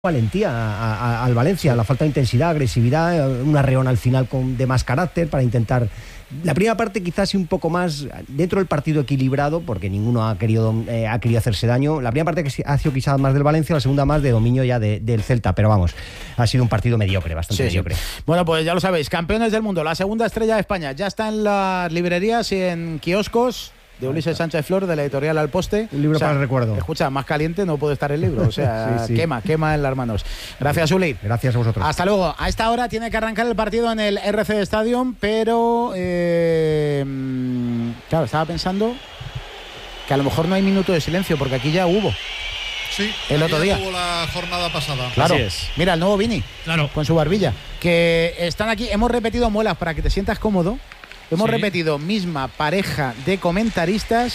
valentía al Valencia, la falta de intensidad, agresividad, un arreón al final de más carácter para intentar. La primera parte quizás un poco más dentro del partido equilibrado, porque ninguno ha querido hacerse daño. La primera parte que ha sido quizás más del Valencia, la segunda más de dominio ya del Celta, pero vamos, ha sido un partido mediocre, bastante mediocre. Bueno, pues ya lo sabéis, campeones del mundo, la segunda estrella de España, ya está en las librerías y en kioscos. De Ulises Sánchez Flor, de la editorial Al Poste. Un libro para el recuerdo. Escucha, más caliente no puede estar el libro. O sea, sí. quema en las manos. Gracias, Uli. Gracias a vosotros. Hasta luego. A esta hora tiene que arrancar el partido en el RC Stadium, pero claro, estaba pensando que a lo mejor no hay minuto de silencio, porque aquí ya hubo. Sí, el otro día hubo la jornada pasada. Claro. Así es. Mira, el nuevo Vini. Claro. Con su barbilla. Que están aquí. Hemos repetido, Muelas, para que te sientas cómodo. Hemos repetido misma pareja de comentaristas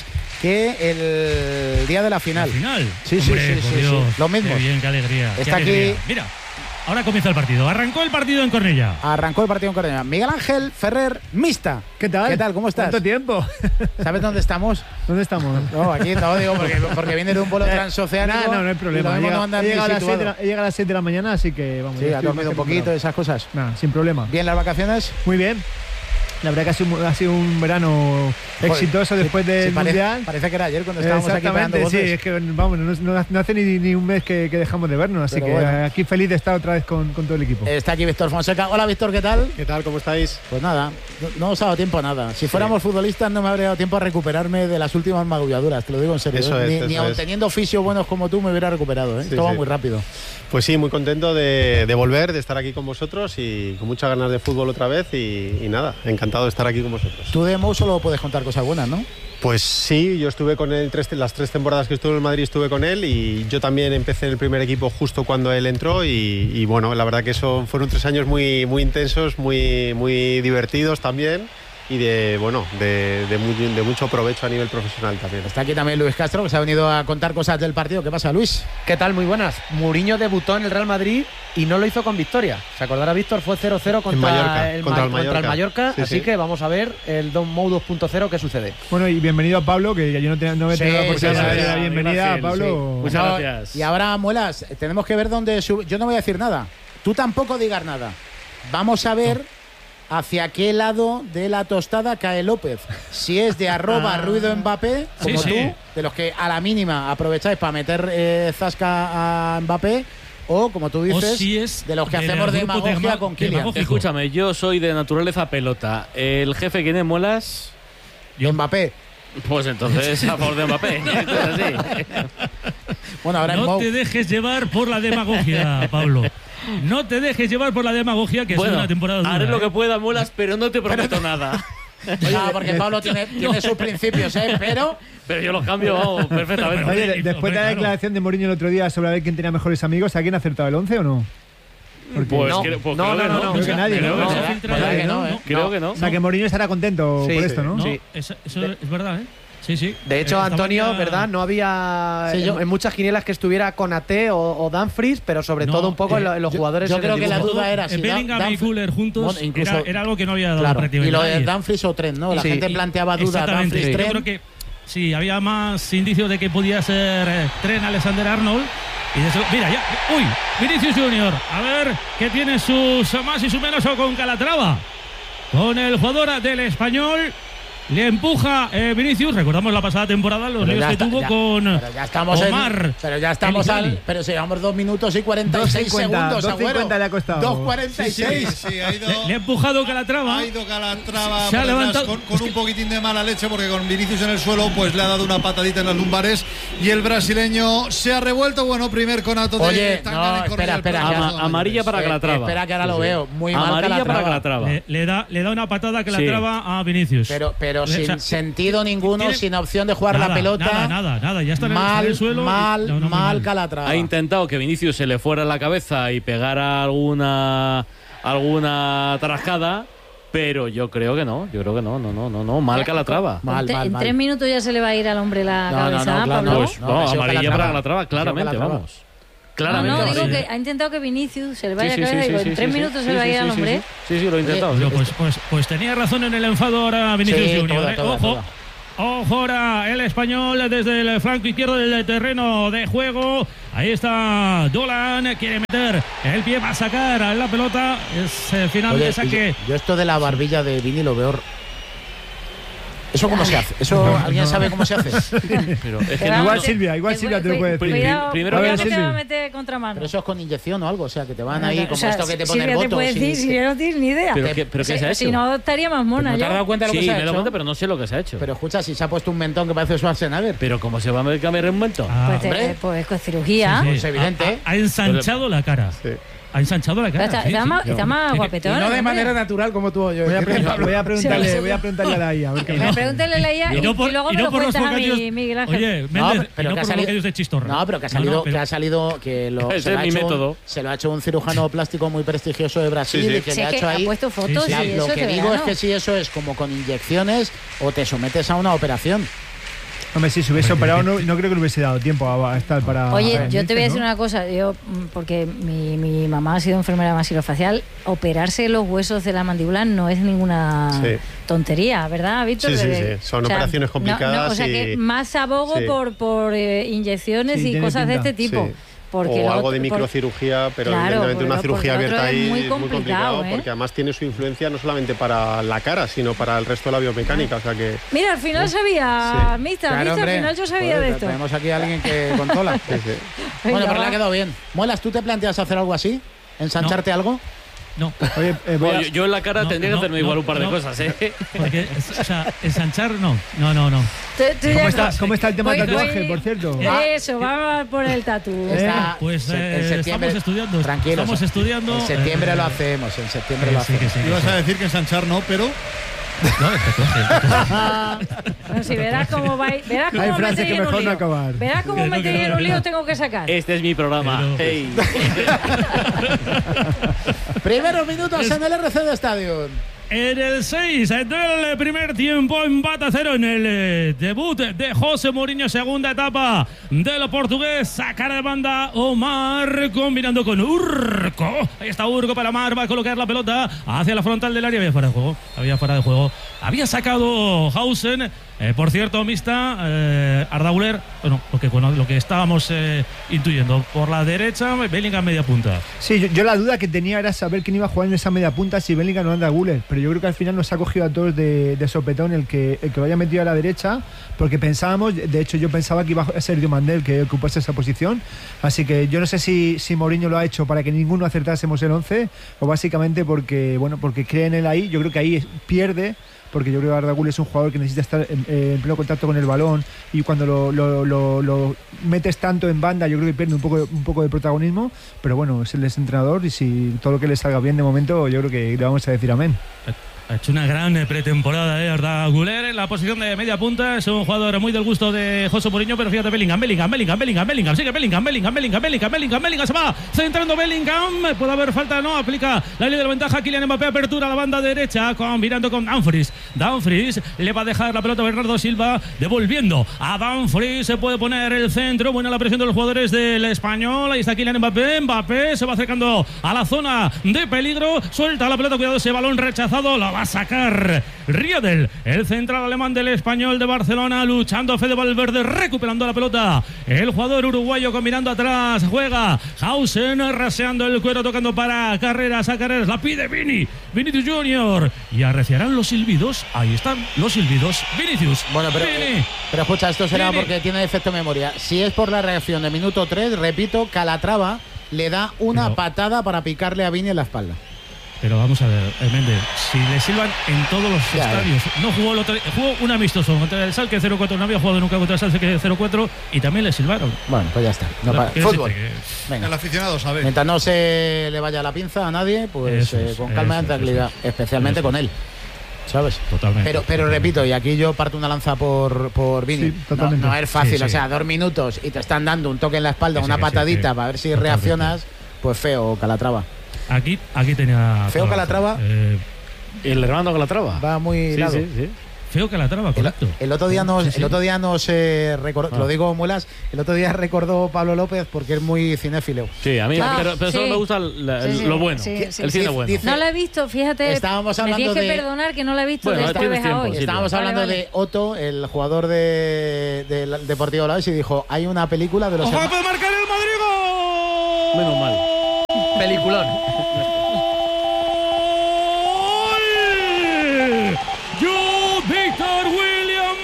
que el día de la final. ¿La final? Sí, Hombre, sí. Los mismos. Qué bien, qué alegría. Está qué alegría. aquí. Mira, ahora comienza el partido. Arrancó el partido en Cornellá. Arrancó el partido en Cornellá. Miguel Ángel Ferrer, Mista. ¿Qué tal? ¿Qué tal? ¿Cómo estás? ¿Cuánto tiempo? ¿Sabes dónde estamos? ¿Dónde estamos? No, aquí no, digo, porque viene de un vuelo transoceánico. No hay problema. He llegado a las 6 de la mañana, así que vamos. Sí, ha dormido un poquito, esas cosas. Nada, sin problema. ¿Bien las vacaciones? Muy bien. La verdad que ha sido un verano exitoso después del Mundial. Parece que era ayer cuando estábamos aquí pegando voces. Sí, es que vamos, no hace ni un mes que dejamos de vernos, así que aquí feliz de estar otra vez con todo el equipo. Está aquí Víctor Fonseca. Hola, Víctor, ¿qué tal? ¿Qué tal? ¿Cómo estáis? Pues nada, no os ha dado tiempo a nada. Si fuéramos futbolistas no me habría dado tiempo a recuperarme de las últimas magulladuras, te lo digo en serio. Ni aun teniendo fisios buenos como tú me hubiera recuperado, ¿eh? Todo va muy rápido. Pues sí, muy contento de volver, de estar aquí con vosotros y con muchas ganas de fútbol otra vez y nada, encantado de estar aquí con vosotros. Tú de Mou solo puedes contar cosas buenas, ¿no? Pues sí, yo estuve con él las 3 temporadas que estuve en el Madrid, estuve con él y yo también empecé en el primer equipo justo cuando él entró y bueno, la verdad que fueron 3 años muy intensos, muy divertidos también. Y de mucho provecho a nivel profesional también. Está aquí también Luis Castro, que se ha venido a contar cosas del partido. ¿Qué pasa, Luis? ¿Qué tal? Muy buenas. Mourinho debutó en el Real Madrid y no lo hizo con victoria. Se acordará, Víctor, fue 0-0 contra el Mallorca. Sí, así que vamos a ver el Don Mou 2.0 qué sucede. Bueno, y bienvenido a Pablo, que yo no he tenido la oportunidad de dar bienvenida a Pablo. Sí. Muchas gracias. Y ahora, Muelas, tenemos que ver dónde sube. Yo no voy a decir nada. Tú tampoco digas nada. Vamos a ver hacia qué lado de la tostada cae López. Si es de @Ruido Mbappé, como tú, de los que a la mínima aprovecháis para meter zasca a Mbappé, o como tú dices, si es de los que hacemos demagogia con Kylian. Escúchame, yo soy de naturaleza pelota. El jefe, ¿quién es, Muelas? Yo Mbappé. Pues entonces a favor de Mbappé. Bueno, ahora no te dejes llevar por la demagogia, Pablo. No te dejes llevar por la demagogia, que es una temporada dura. Haré lo que pueda, Muelas, pero no te prometo nada. No, porque Pablo tiene sus principios, pero yo los cambio perfectamente. Oye, después de la declaración de Mourinho el otro día sobre ver quién tenía mejores amigos, ¿alguien ha acertado el 11 o no? Creo que Creo que nadie, Creo que no. O sea, que Mourinho estará contento por esto, ¿no? Sí. Eso es verdad, ¿eh? Sí. De hecho, Antonio, ¿verdad? No había en muchas quinielas que estuviera Konaté o Dumfries, pero sobre todo un poco en los jugadores. Yo creo que la duda era si Bellingham y Fuller juntos era algo que no había dado prácticamente. Y lo de Dumfries o Trent, ¿no? La gente planteaba dudas. Dumfries, yo creo que sí, había más indicios de que podía ser Trent Alexander-Arnold. Y de eso, mira, ya. ¡Uy! Vinicius Junior. A ver qué tiene sus más y sus menos con Calatrava. Con el jugador del Español. Le empuja Vinicius, recordamos la pasada temporada los líos que tuvo con Omar. Pero si llevamos 2 minutos y 46 segundos. 2.50 le ha costado. 2.46. Sí, ha ido. Le ha empujado Calatrava. Se ha levantado con un poquitín de mala leche porque con Vinicius en el suelo pues le ha dado una patadita en las lumbares y el brasileño se ha revuelto. Bueno, primer conato de. Oye, no, espera. Amarilla para Calatrava. Espera que ahora lo veo. Muy mal amarilla para Calatrava. Le da una patada a Calatrava a Vinicius. Pero sin sentido ninguno, sin opción de jugar la pelota. Nada, ya está en el suelo. Mal Calatrava. Ha intentado que Vinicius se le fuera la cabeza y pegara alguna tarascada, pero yo creo que no, mal Calatrava. En 3 minutos ya se le va a ir al hombre la cabeza, Pablo. Amarilla para Calatrava, claramente, vamos. Claramente. Digo que ha intentado que Vinicius se le vaya a cabeza y en 3 minutos se le va a ir al hombre. Sí, lo he intentado. Pues tenía razón en el enfado ahora Vinicius Junior. Ojo. Ojora, el español, desde el flanco izquierdo del terreno de juego. Ahí está Dolan, quiere meter el pie para sacar a la pelota. Es el final de saque. Yo esto de la barbilla de Vini lo veo. ¿Eso cómo se hace? ¿Eso alguien sabe cómo se hace? Pero es que igual Silvia te lo puede decir. Primero que te va a meter contramano. Pero eso es con inyección o algo, o sea, que te van ahí como esto que te pone el voto. Te puede decir, si no tienes ni idea. ¿Pero qué se ha hecho? Si no, estaría más mona. ¿No te has dado cuenta de lo que se ha hecho? Sí, me he dado cuenta, pero no sé lo que se ha hecho. Pero escucha, si se ha puesto un mentón que parece Schwarzenegger. ¿Pero cómo se va a cambiar un mentón? Pues con cirugía. Pues evidente. Ha ensanchado la cara. Sí. Ha ensanchado la cara. Está más guapetón. Y no de manera natural como tú o yo. Voy a preguntarle a la IA. Pregúntale a la IA y luego me lo cuentas a mí, Miguel Ángel. Oye, Méndez, pero que ha salido de chistorra. No, pero que ha salido que se lo ha hecho un cirujano plástico muy prestigioso de Brasil y que le ha hecho ahí. Ha puesto fotos. Lo que digo es que si eso es como con inyecciones o te sometes a una operación. Hombre, si se hubiese operado, no creo que le hubiese dado tiempo a estar para. Oye, yo te voy a decir una cosa. Porque mi mamá ha sido enfermera maxilofacial, operarse los huesos de la mandíbula no es ninguna tontería, ¿verdad, Víctor? Sí. Son operaciones complicadas. O sea, que más abogo por inyecciones y cosas de este tipo. O algo de microcirugía, pero evidentemente una cirugía abierta ahí es muy complicado, porque además tiene su influencia no solamente para la cara, sino para el resto de la biomecánica. O sea que. Mira, al final sabía, Mista, al final yo sabía de esto. Tenemos aquí a alguien que controla. Bueno, pero le ha quedado bien. Muelas, ¿tú te planteas hacer algo así? ¿Ensancharte algo? No. Oye, yo en la cara tendría que hacerme igual un par de cosas, Porque, o sea, ensanchar no. ¿Cómo está el tema del tatuaje, por cierto? Eso, vamos por el tatu. Pues estamos estudiando. Tranquilos. Estamos estudiando. En septiembre lo hacemos, Ibas a decir que ensanchar no, pero. No, el tatuaje. Bueno, si verás cómo va. Verás cómo hay frases que mejor no acabar. Verás cómo me en un lío tengo que sacar. Este es mi programa. Hey. Primeros minutos en el RCD Stadium. En el 6 del primer tiempo, empate a 0 en el debut de José Mourinho, segunda etapa del portugués. Sacar de banda Omar, combinando con Urco. Ahí está Urco para Omar, va a colocar la pelota hacia la frontal del área. Había fuera de juego. Había sacado Hausen. Por cierto, Mista, Ardauler, lo que estábamos intuyendo, por la derecha, Bellingham media punta. Sí, yo la duda que tenía era saber quién iba a jugar en esa media punta, si Bellingham o Ardauler, pero yo creo que al final nos ha cogido a todos de sopetón el que lo haya metido a la derecha, porque pensábamos, de hecho yo pensaba que iba a ser Diomandel que ocupase esa posición, así que yo no sé si Mourinho lo ha hecho para que ninguno acertásemos el 11, o básicamente porque cree en él ahí. Yo creo que ahí pierde, porque yo creo que Arda Güler es un jugador que necesita estar en pleno contacto con el balón, y cuando lo metes tanto en banda, yo creo que pierde un poco de protagonismo, pero bueno, es el entrenador, y si todo lo que le salga bien de momento, yo creo que le vamos a decir amén. Ha hecho una gran pretemporada Arda Güler en la posición de media punta. Es un jugador muy del gusto de José Mourinho, pero fíjate, Bellingham, sigue Bellingham, se va centrando Bellingham, puede haber falta, no, aplica la ley de la ventaja. Kylian Mbappé, apertura a la banda derecha, combinando con Dumfries le va a dejar la pelota a Bernardo Silva, devolviendo a Dumfries, se puede poner el centro, buena la presión de los jugadores del Español. Ahí está Kylian Mbappé se va acercando a la zona de peligro, suelta la pelota, cuidado, ese balón rechazado, la va a sacar Riedel, el central alemán del Español de Barcelona, luchando Fede Valverde, recuperando la pelota, el jugador uruguayo combinando atrás, juega Hausen, raseando el cuero, tocando para Carreras, la pide Vinicius Junior, y arreciarán los silbidos. Ahí están los silbidos. Vinicius. Bueno, pero escucha, esto será porque tiene defecto de memoria. Si es por la reacción de minuto 3, repito, Calatrava le da una patada para picarle a Vini en la espalda. Pero vamos a ver, Méndez, si le silban en todos los estadios, no jugó jugó un amistoso contra el Schalke 0-4, no había jugado nunca contra el Schalke 0-4 y también le silbaron. Bueno, pues ya está. Fútbol. Venga. El aficionado sabe. Mientras no se le vaya la pinza a nadie, pues con calma y tranquilidad, especialmente con él. ¿Sabes? Totalmente. Pero repito, y aquí yo parto una lanza por Vini. Sí, totalmente. No es fácil, o sea, 2 minutos y te están dando un toque en la espalda, una patadita para ver si reaccionas, pues feo, Calatrava. Aquí tenía feo Calatrava. El hermano Calatrava va muy lado. Sí. Feo Calatrava, correcto. El otro día nos recordó, lo digo Muelas, el otro día recordó Pablo López porque es muy cinéfilo. Sí, a mí, pero solo me gusta lo bueno, el cine bueno. Dice, no lo he visto, fíjate. Estábamos hablando me tienes que perdonar que no lo he visto de jueves a hoy. Estábamos hablando de Otto, el jugador del Deportivo Alavés, y dijo, hay una película de los... ¡Ojo, puede marcar el Madrid! ¡Gol! Menos mal. Peliculón. Victor William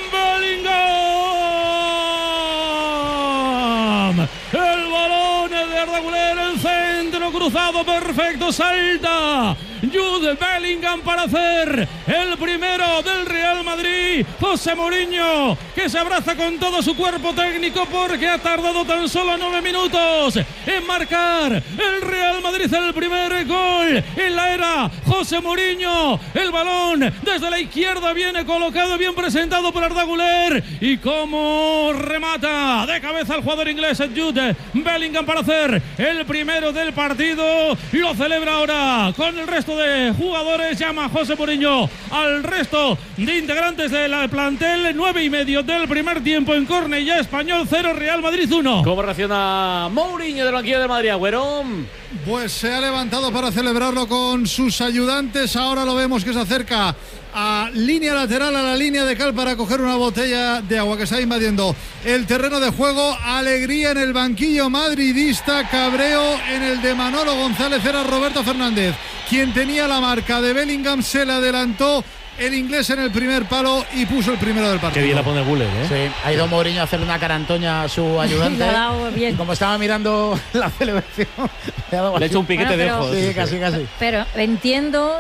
Bellingham. El balón de Arda Güler, el centro cruzado perfecto, salta Jude Bellingham para hacer el primero del Real Madrid. José Mourinho, que se abraza con todo su cuerpo técnico porque ha tardado tan solo 9 minutos en marcar el Real Madrid el primer gol en la era José Mourinho. El balón desde la izquierda viene colocado, bien presentado por Arda Güler, y como remata de cabeza el jugador inglés Jude Bellingham para hacer el primero del partido. Lo celebra ahora con el resto de jugadores. Llama José Mourinho al resto de integrantes del plantel. 9:30 del primer tiempo en Cornellá. Español 0, Real Madrid 1. ¿Cómo reacciona Mourinho del banquillo de Madrid, Agüero? Pues se ha levantado para celebrarlo con sus ayudantes. Ahora lo vemos que se acerca a línea lateral, a la línea de cal, para coger una botella de agua que está invadiendo el terreno de juego. Alegría en el banquillo madridista, cabreo en el de Manolo González. Era Roberto Fernández quien tenía la marca de Bellingham, se le adelantó el inglés en el primer palo y puso el primero del partido. Qué bien la pone Güler, ¿eh? Sí, ha ido Mourinho a hacerle una carantoña a su ayudante. Bien. Y como estaba mirando la celebración, le ha hecho un piquete de ojos. Sí, casi. Pero entiendo,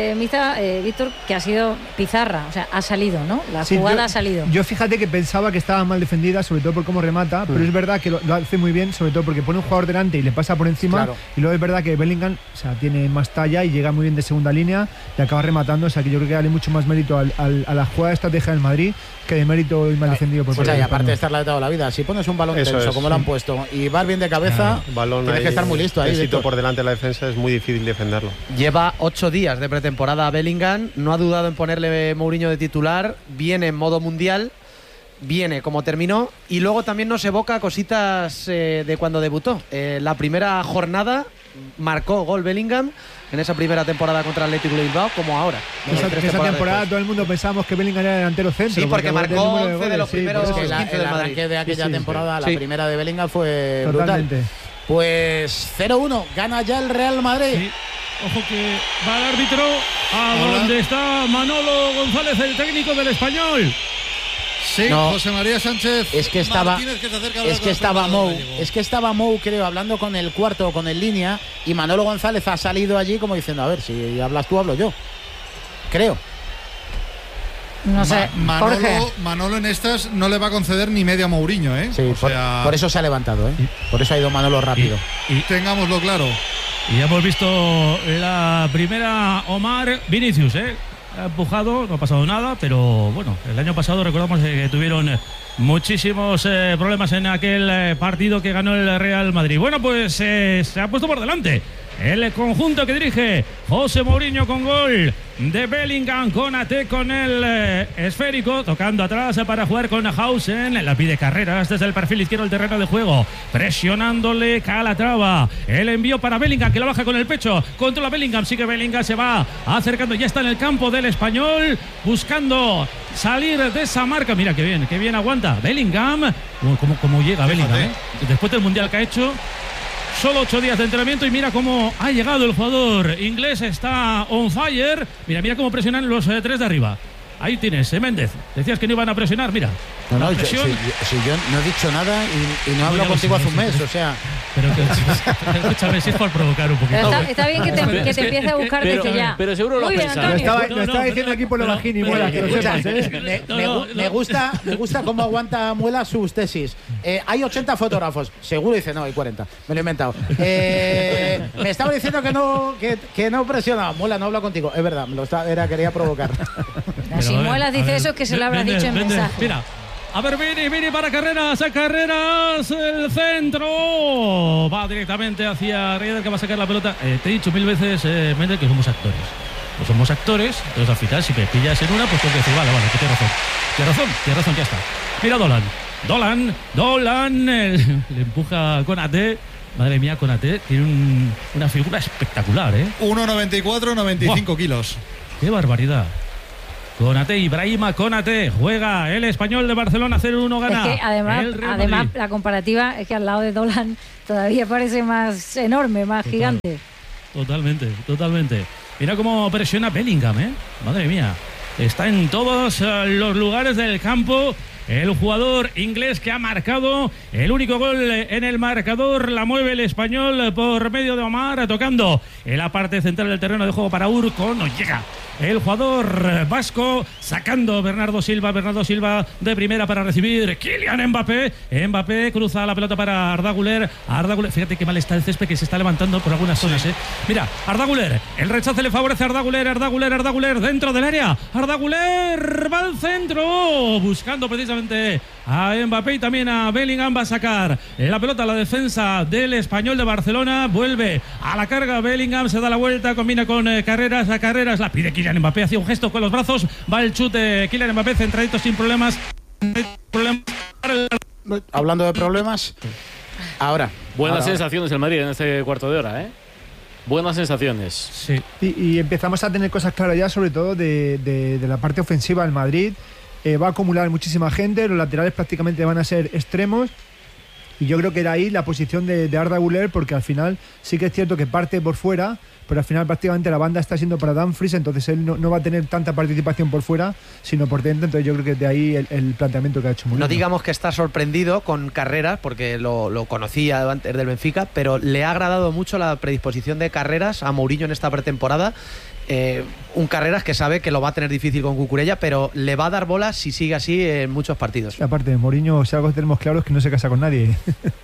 Víctor, que ha sido pizarra, o sea, ha salido, ¿no? La jugada ha salido. Yo fíjate que pensaba que estaba mal defendida, sobre todo por cómo remata, pero es verdad que lo hace muy bien, sobre todo porque pone un jugador delante y le pasa por encima. Claro. Y luego es verdad que Bellingham, o sea, tiene más talla y llega muy bien de segunda línea y acaba rematando. O sea, que yo creo que dale mucho más mérito a la jugada de estrategia del Madrid que de mérito y mal defendido por y aparte de estarle de toda la vida, si pones un balón tenso como lo han puesto y vas bien de cabeza, tienes que estar muy listo ahí. Por delante de la defensa es muy difícil defenderlo. Lleva 8 días de pretemporada a Bellingham, no ha dudado en ponerle Mourinho de titular, viene en modo mundial, viene como terminó, y luego también nos evoca cositas de cuando debutó. La primera jornada marcó gol Bellingham en esa primera temporada contra el Atlético de Bilbao, como ahora. Esa temporada después. Todo el mundo pensamos que Bellingham era delantero centro. Sí, porque marcó 11 de los primeros 15 del Madrid. El arranque de aquella temporada, la primera de Bellingham fue totalmente brutal. Pues 0-1, gana ya el Real Madrid. Sí. Ojo que va el árbitro a donde está Manolo González, el técnico del Español. Sí, no, José María Sánchez. Es que estaba Mou, creo, hablando con el cuarto o con el línea, y Manolo González ha salido allí como diciendo, a ver, si hablas tú, hablo yo. Creo. No sé. Manolo en estas no le va a conceder ni media a Mourinho, ¿eh? Sí, por eso se ha levantado, ¿eh? Por eso ha ido Manolo rápido. Y tengámoslo claro. Y ya hemos visto la primera, Omar Vinicius, ¿eh? Ha empujado, no ha pasado nada, pero bueno, el año pasado recordamos que tuvieron muchísimos problemas en aquel partido que ganó el Real Madrid. Bueno, pues se ha puesto por delante el conjunto que dirige José Mourinho, con gol de Bellingham, Konaté con el esférico, tocando atrás para jugar con Hausen. La pide Carreras desde el perfil izquierdo del terreno de juego, presionándole Calatrava. El envío para Bellingham, que lo baja con el pecho, controla Bellingham, sigue Bellingham, se va acercando, ya está en el campo del Español, buscando salir de esa marca. Mira qué bien aguanta Bellingham. ¿Cómo llega Bellingham, ¿eh? Después del mundial que ha hecho. Solo 8 días de entrenamiento y mira cómo ha llegado el jugador inglés, está on fire. Mira cómo presionan los 3 de arriba. Ahí tienes, Méndez. Decías que no iban a presionar, mira. No, yo no he dicho nada y no hablo contigo hace un mes, o sea. Pero escúchame, si es por provocar un poquito. Está bien que te empiece a buscar desde ya. Pero seguro lo pensáis. Lo estaba diciendo aquí por lo bajín y Muela, que lo sepas, ¿eh? Me gusta cómo aguanta Muela sus tesis. Hay 80 fotógrafos. Seguro dice, no, hay 40. Me lo he inventado. Me estaba diciendo que no presionaba. Muela, no hablo contigo. Es verdad, quería provocar. Si Muelas dice eso, es que se lo habrá dicho en mensaje. Mira. A ver, Vini para Carreras, el centro. Va directamente hacia Rieder, que va a sacar la pelota. Te he dicho 1000 veces, Méndez, que somos actores. pues somos actores, entonces al final si me pillas en una, pues tengo que decir, vale, que tienes razón, ya está. Mira Dolan, le empuja a Konaté. Madre mía, Konaté tiene una figura espectacular, 1,94, 95 kilos. ¡Qué barbaridad! Konaté, Ibrahima Konaté, juega el Español de Barcelona, 0-1 gana. Es que además la comparativa es que al lado de Dolan todavía parece más enorme, más gigante. Totalmente. Mira cómo presiona Bellingham, Madre mía. Está en todos los lugares del campo. El jugador inglés que ha marcado el único gol en el marcador, la mueve el Español por medio de Omar, tocando en la parte central del terreno de juego para Urco, no llega el jugador vasco, sacando Bernardo Silva de primera para recibir Kylian Mbappé cruza la pelota para Arda Güler, fíjate qué mal está el césped que se está levantando por algunas zonas, Mira, Arda Güler, el rechace le favorece a Arda Güler dentro del área, Arda Güler va al centro, buscando precisamente a Mbappé y también a Bellingham, va a sacar la pelota a la defensa del Español de Barcelona, vuelve a la carga Bellingham, se da la vuelta, combina con Carreras, la pide Kylian Mbappé, hacía un gesto con los brazos, va el chute Kylian Mbappé, centradito sin problemas. Hablando de problemas, ahora. Buenas sensaciones el Madrid en este cuarto de hora, Buenas sensaciones. Sí. Y empezamos a tener cosas claras ya, sobre todo de la parte ofensiva del Madrid. Va a acumular muchísima gente, los laterales prácticamente van a ser extremos. Y yo creo que era ahí la posición de Arda Güler, porque al final sí que es cierto que parte por fuera, pero al final prácticamente la banda está siendo para Dumfries, entonces él no va a tener tanta participación por fuera, sino por dentro. Entonces yo creo que de ahí el planteamiento que ha hecho Mourinho. No digamos que está sorprendido con Carreras, porque lo conocía antes del Benfica, pero le ha agradado mucho la predisposición de Carreras a Mourinho en esta pretemporada. Un Carreras que sabe que lo va a tener difícil con Cucurella, pero le va a dar bolas si sigue así en muchos partidos. Y aparte, Mourinho, si algo que tenemos claro es que no se casa con nadie.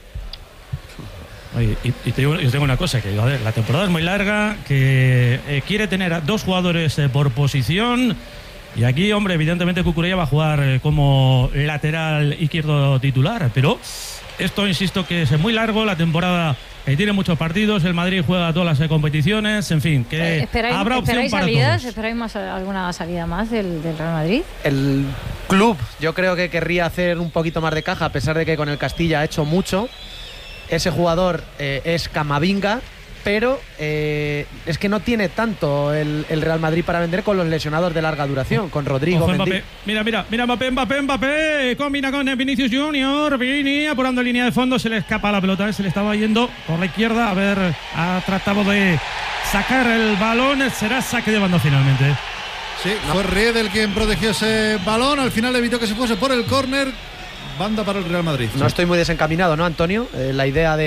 Oye, y te digo una cosa, que la temporada es muy larga, que quiere tener a 2 jugadores por posición, y aquí, hombre, evidentemente Cucurella va a jugar como lateral izquierdo titular, pero esto, insisto, que es muy largo, la temporada tiene muchos partidos, el Madrid juega todas las competiciones, en fin, que habrá opción para salidas, todos. ¿Esperáis alguna salida más del Real Madrid? El club yo creo que querría hacer un poquito más de caja, a pesar de que con el Castilla ha hecho mucho. Ese jugador es Camavinga, pero es que no tiene tanto el Real Madrid para vender con los lesionados de larga duración, con Rodrigo, Mendy. Mira Mbappé, combina con Vinicius Junior, Vini apurando línea de fondo, se le escapa la pelota, se le estaba yendo por la izquierda, ha tratado de sacar el balón, será saque de banda finalmente. Sí, fue Riedel quien protegió ese balón, al final evitó que se fuese por el córner. Banda para el Real Madrid. No estoy muy desencaminado, ¿no, Antonio? La idea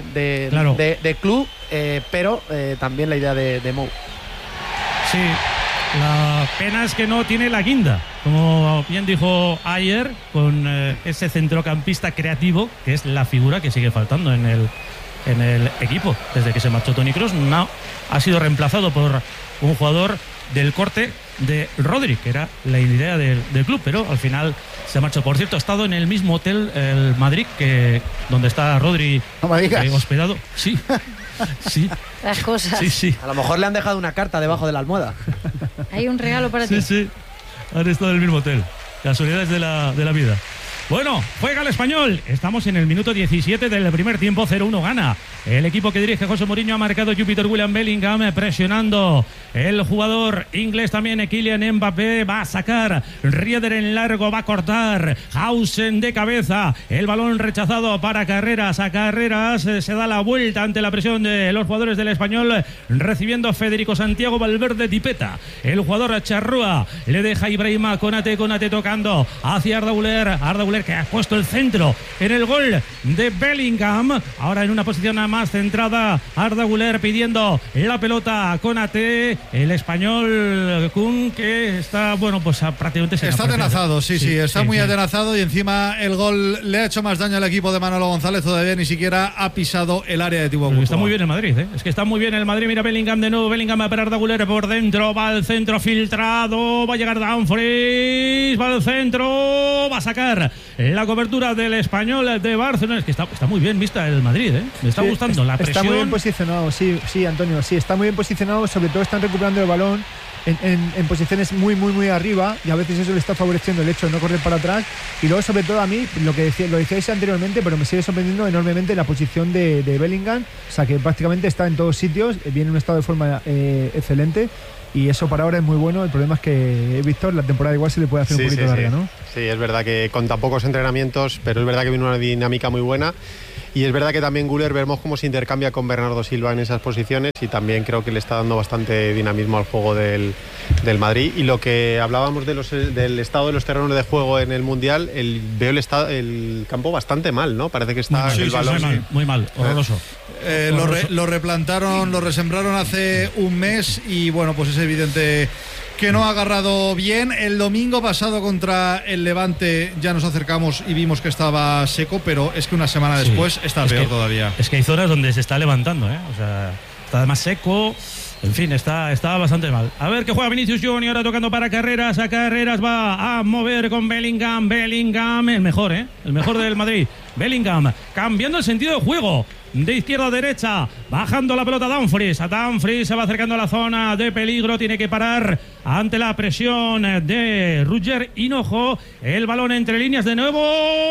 de club, pero también la idea de Mou. Sí, la pena es que no tiene la guinda, como bien dijo ayer, con ese centrocampista creativo, que es la figura que sigue faltando en el equipo. Desde que se marchó Toni Kroos, no ha sido reemplazado por un jugador del corte de Rodri, que era la idea del club, pero al final se marchó. Por cierto, ha estado en el mismo hotel, el Madrid, que donde está Rodri hospedado. Sí, sí. Las cosas. Sí. A lo mejor le han dejado una carta debajo de la almohada. Hay un regalo para ti. Sí. Han estado en el mismo hotel. Casualidades de la vida. Bueno, juega el Español. Estamos en el minuto 17 del primer tiempo. 0-1 gana el equipo que dirige José Mourinho. Ha marcado Jupiter William Bellingham, presionando el jugador inglés también, Kylian Mbappé. Va a sacar Rieder en largo, va a cortar Hausen de cabeza. El balón rechazado para Carreras. A Carreras se da la vuelta ante la presión de los jugadores del Español, recibiendo Federico Santiago Valverde Tipeta. El jugador Charrúa le deja a Ibrahima Konaté tocando hacia Arda Güler, que ha puesto el centro en el gol de Bellingham. Ahora en una posición más centrada, Arda Güler pidiendo la pelota a Konaté. El español Kun, que está, pues prácticamente se está atenazado, sí, está muy atenazado, y encima el gol le ha hecho más daño al equipo de Manolo González. Todavía ni siquiera ha pisado el área de Thibaut Courtois. Está muy bien el Madrid, es que está muy bien el Madrid. Mira Bellingham de nuevo, Bellingham para Arda Güler por dentro, va al centro filtrado, va a llegar Dumfries, va al centro, va a sacar la cobertura del Español de Barcelona. Es que está muy bien vista el Madrid, me está gustando la presión. Está muy bien posicionado, sí, Antonio, sí, está muy bien posicionado. Sobre todo están recuperando el balón en posiciones muy arriba, y a veces eso le está favoreciendo el hecho de no correr para atrás. Y luego, sobre todo, a mí, lo decíais anteriormente, pero me sigue sorprendiendo enormemente la posición de Bellingham. O sea, que prácticamente está en todos sitios, viene en un estado de forma excelente. Y eso para ahora es muy bueno. El problema es que Víctor, la temporada igual se le puede hacer un poquito larga, ¿no? Sí, es verdad que con tan pocos entrenamientos, pero es verdad que viene una dinámica muy buena. Y es verdad que también Güler vemos cómo se intercambia con Bernardo Silva en esas posiciones, y también creo que le está dando bastante dinamismo al juego del Madrid. Y lo que hablábamos del estado de los terrenos de juego en el Mundial, veo el campo bastante mal, ¿no? Parece que está el balón... Muy mal, horroroso. Lo replantaron, lo resembraron hace un mes, y bueno, pues es evidente que no ha agarrado bien. El domingo pasado contra el Levante ya nos acercamos y vimos que estaba seco, pero es que una semana después está peor todavía. Es que hay zonas donde se está levantando, o sea, está más seco. En fin, está bastante mal. A ver qué juega Vinicius Junior, ahora tocando para Carreras. A Carreras va a mover con Bellingham. Bellingham, el mejor del Madrid. Bellingham, cambiando el sentido de juego. De izquierda a derecha, bajando la pelota Dumfries. A Dumfries se va acercando a la zona de peligro. Tiene que parar ante la presión de Roger Hinojo. El balón entre líneas de nuevo.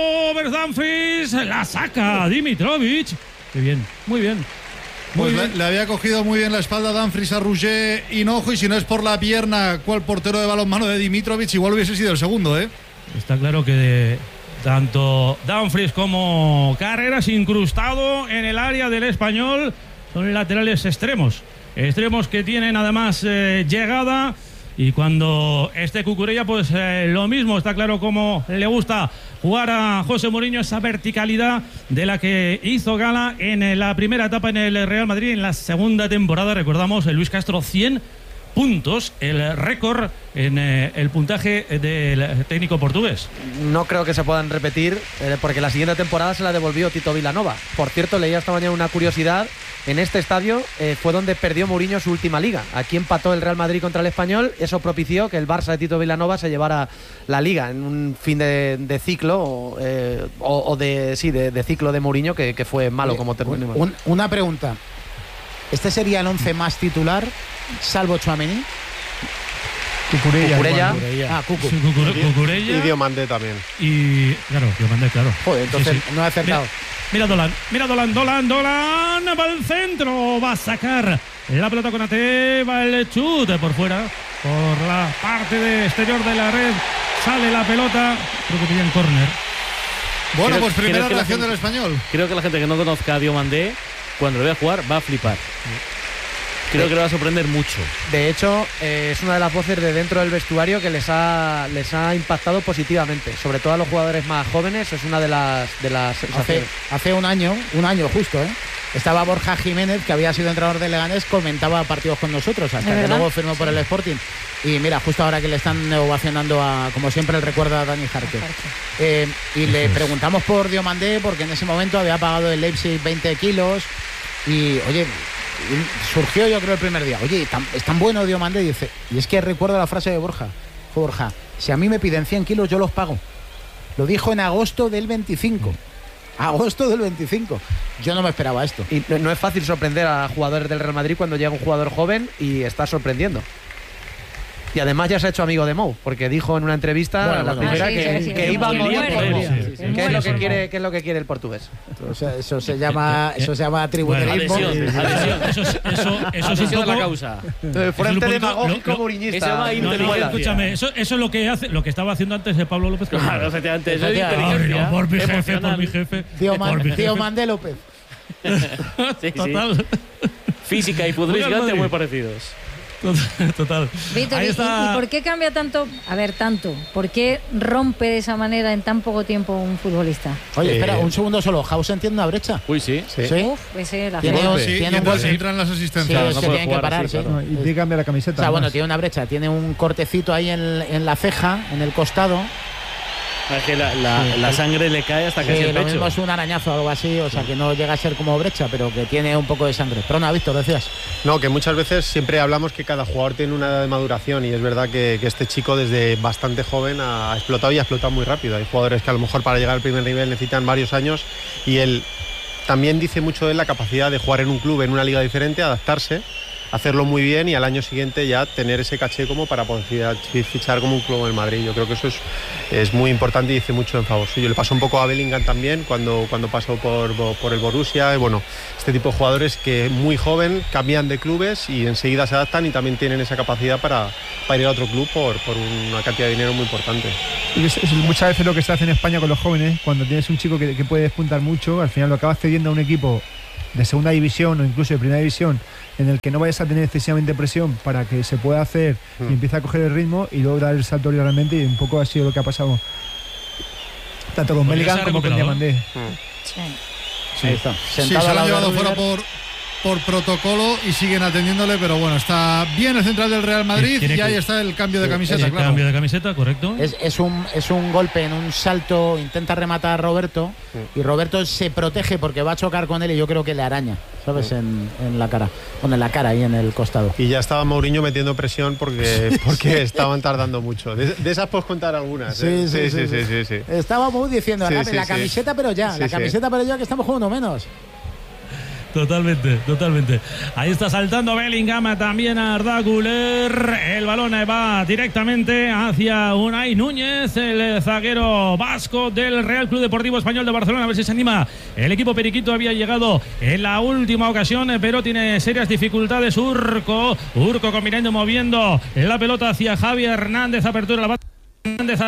Dumfries la saca Dimitrovic. Qué bien, muy bien. Pues le había cogido muy bien la espalda Dumfries a Roger Hinojo, y si no es por la pierna, cual portero de balonmano de Dimitrovic, igual hubiese sido el segundo, ¿eh? Está claro que tanto Dumfries como Carreras, incrustado en el área del Español, son laterales extremos que tienen además llegada. Y cuando esté Cucurella, pues lo mismo. Está claro cómo le gusta jugar a José Mourinho, esa verticalidad de la que hizo gala en la primera etapa en el Real Madrid. En la segunda temporada, recordamos, el Luis Castro, 100 puntos, el récord en el puntaje del técnico portugués. No creo que se puedan repetir, porque la siguiente temporada se la devolvió Tito Vilanova. Por cierto, leía esta mañana una curiosidad. En este estadio fue donde perdió Mourinho su última liga. Aquí empató el Real Madrid contra el Español. Eso propició que el Barça de Tito Vilanova se llevara la liga en un fin de ciclo de ciclo de Mourinho que fue malo como terminó. Una pregunta. ¿Este sería el 11 más titular, salvo Tchouaméni? Cucurella. Cucurella. Y Diomandé también. Y claro, Diomandé, claro. Joder, entonces no ha acertado. Mira Dolan va al centro, va a sacar la pelota con Ate, va el chute por fuera, por la parte exterior de la red, sale la pelota, creo que pillan córner. Bueno, pues primera reacción del Español. Creo que la gente que no conozca a Diomandé, cuando lo vea jugar, va a flipar. Creo que le va a sorprender mucho. De hecho, es una de las voces de dentro del vestuario que les ha impactado positivamente, sobre todo a los jugadores más jóvenes. Es una de las hace un año justo, estaba Borja Jiménez, que había sido entrenador de Leganés, comentaba partidos con nosotros hasta que luego firmó por el Sporting. Y mira, justo ahora que le están ovacionando como siempre, el recuerdo a Dani Jarque. Y le preguntamos por Diomandé, porque en ese momento había pagado el Leipzig 20 kilos. Y oye, surgió yo creo el primer día, oye, es tan bueno Diomandé, dice, y es que recuerdo la frase de Borja, si a mí me piden 100 kilos yo los pago. Lo dijo en agosto del 25. Yo no me esperaba esto. Y no es fácil sorprender a jugadores del Real Madrid cuando llega un jugador joven y está sorprendiendo. Y además ya se ha hecho amigo de Mou, porque dijo en una entrevista que iba a morir por Mou. ¿Qué es lo que quiere el portugués? Eso se llama tribunerismo. Eso es un poco la causa. Frente demagógico mourinhista. Escúchame, eso es lo que hace, lo que estaba haciendo antes de Pablo López. Claro, efectivamente. Eso es inteligencia. Por mi jefe. Diomandé López. Total. Física y futbolísticamente muy parecidos. Total. Víctor, ¿y por qué cambia tanto? A ver, tanto. ¿Por qué rompe de esa manera en tan poco tiempo un futbolista? Oye, espera, un segundo solo. Hausen tiene una brecha. Uy, sí. Uf, ese la tiene un gol. Entran las asistencias. Sí, tienen que parar. Claro. Y tiene que cambiar la camiseta. O sea, bueno, tiene una brecha. Tiene un cortecito ahí en la ceja, en el costado. Es que la sangre le cae hasta casi el pecho. Lo mismo es un arañazo o algo así, o sea que no llega a ser como brecha, pero que tiene un poco de sangre. Pero no, Víctor, decías. No, que muchas veces siempre hablamos que cada jugador tiene una edad de maduración, y es verdad que este chico desde bastante joven ha explotado y ha explotado muy rápido. Hay jugadores que a lo mejor para llegar al primer nivel necesitan varios años, y él también dice mucho de la capacidad de jugar en un club, en una liga diferente, adaptarse hacerlo muy bien y al año siguiente ya tener ese caché como para poder fichar como un club en Madrid. Yo creo que eso es muy importante y dice mucho en favor suyo. Le pasó un poco a Bellingham también cuando pasó por el Borussia. Y bueno, este tipo de jugadores que muy joven cambian de clubes y enseguida se adaptan y también tienen esa capacidad para ir a otro club por una cantidad de dinero muy importante. Es muchas veces lo que se hace en España con los jóvenes, cuando tienes un chico que puede despuntar mucho, al final lo acabas cediendo a un equipo de segunda división o incluso de primera división en el que no vayas a tener excesivamente presión para que se pueda hacer y empiece a coger el ritmo y luego dar el salto realmente, y un poco ha sido lo que ha pasado tanto con Bellingham como con Diamandé. Sí, ahí está. Sí, se lo han llevado fuera por protocolo y siguen atendiéndole, pero bueno, está bien el central del Real Madrid y ahí está el cambio de camiseta, claro. Cambio de camiseta, correcto. Es un golpe en un salto, intenta rematar a Roberto y Roberto se protege porque va a chocar con él y yo creo que le araña, ¿sabes? En la cara, en la cara y en el costado. Y ya estaba Mourinho metiendo presión porque estaban tardando mucho. De esas puedes contar algunas. Sí. Estábamos diciendo, la camiseta, pero ya, camiseta, pero ya que estamos jugando menos. Totalmente. Ahí está saltando Bellingham, también Arda Güler. El balón va directamente hacia Unai Núñez, el zaguero vasco del Real Club Deportivo Español de Barcelona. A ver si se anima. El equipo periquito había llegado en la última ocasión, pero tiene serias dificultades. Urco combinando, moviendo la pelota hacia Javi Hernández. Apertura la Hernández.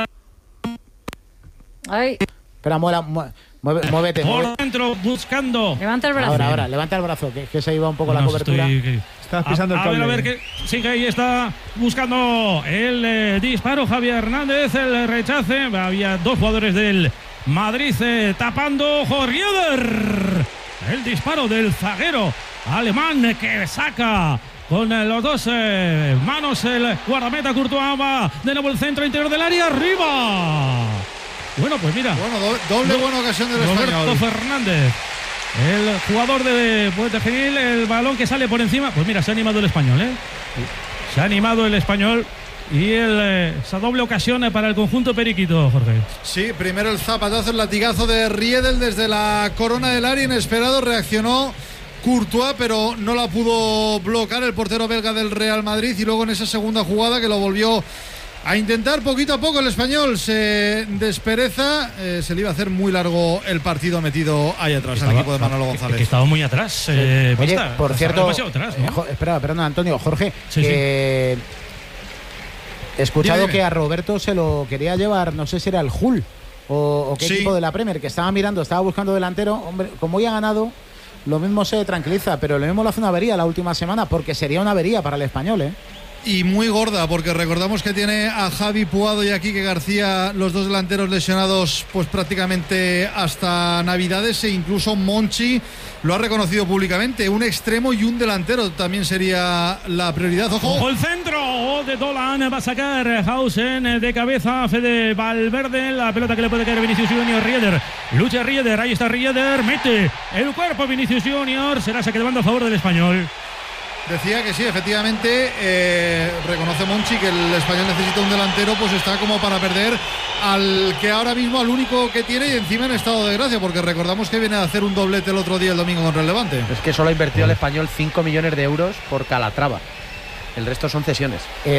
Ay. Espera, muévete. Por dentro, buscando. Levanta el brazo. Ahora, levanta el brazo, que se iba un poco la cobertura. Estás pisando el cable. A ver, que sí, que ahí está buscando el disparo Javier Hernández, el rechace. Había dos jugadores del Madrid tapando. Rieder. El disparo del zaguero alemán que saca con los dos manos el guardameta Courtois. Va de nuevo el centro interior del área, arriba. Bueno, pues mira. Bueno, doble buena ocasión del Roberto español. Fernández, el jugador de Puente Genil, el balón que sale por encima. Pues mira, se ha animado el español, Se ha animado el español. Y esa doble ocasión para el conjunto periquito, Jorge. Sí, primero el zapatazo, el latigazo de Riedel desde la corona del área, inesperado, reaccionó Courtois, pero no la pudo bloquear el portero belga del Real Madrid. Y luego en esa segunda jugada que lo volvió a intentar poquito a poco, el español se despereza. Se le iba a hacer muy largo el partido metido ahí atrás al equipo de Manolo González. Que estaba muy atrás. Oye, por cierto, atrás, ¿no? espera, perdona, Antonio, Jorge, sí. He escuchado que a Roberto se lo quería llevar, no sé si era el Hull o qué equipo de la Premier, que estaba buscando delantero. Hombre, como hoy ha ganado, lo mismo se tranquiliza, pero lo mismo lo hace una avería la última semana, porque sería una avería para el español, Y muy gorda, porque recordamos que tiene a Javi Puado y a Quique García, los dos delanteros lesionados pues prácticamente hasta Navidades, e incluso Monchi lo ha reconocido públicamente. Un extremo y un delantero también sería la prioridad. Ojo el centro de Dolan, va a sacar Hausen de cabeza, Fede Valverde, la pelota que le puede caer Vinicius Junior. Rieder, lucha Rieder, ahí está Rieder, mete el cuerpo Vinicius Junior, será saque de banda a favor del español. Decía que sí, efectivamente, reconoce Monchi que el español necesita un delantero, pues está como para perder al que ahora mismo, al único que tiene, y encima en estado de gracia, porque recordamos que viene a hacer un doblete el otro día, el domingo, contra el Levante. Es que solo ha invertido el español 5 millones de euros por Calatrava. El resto son cesiones.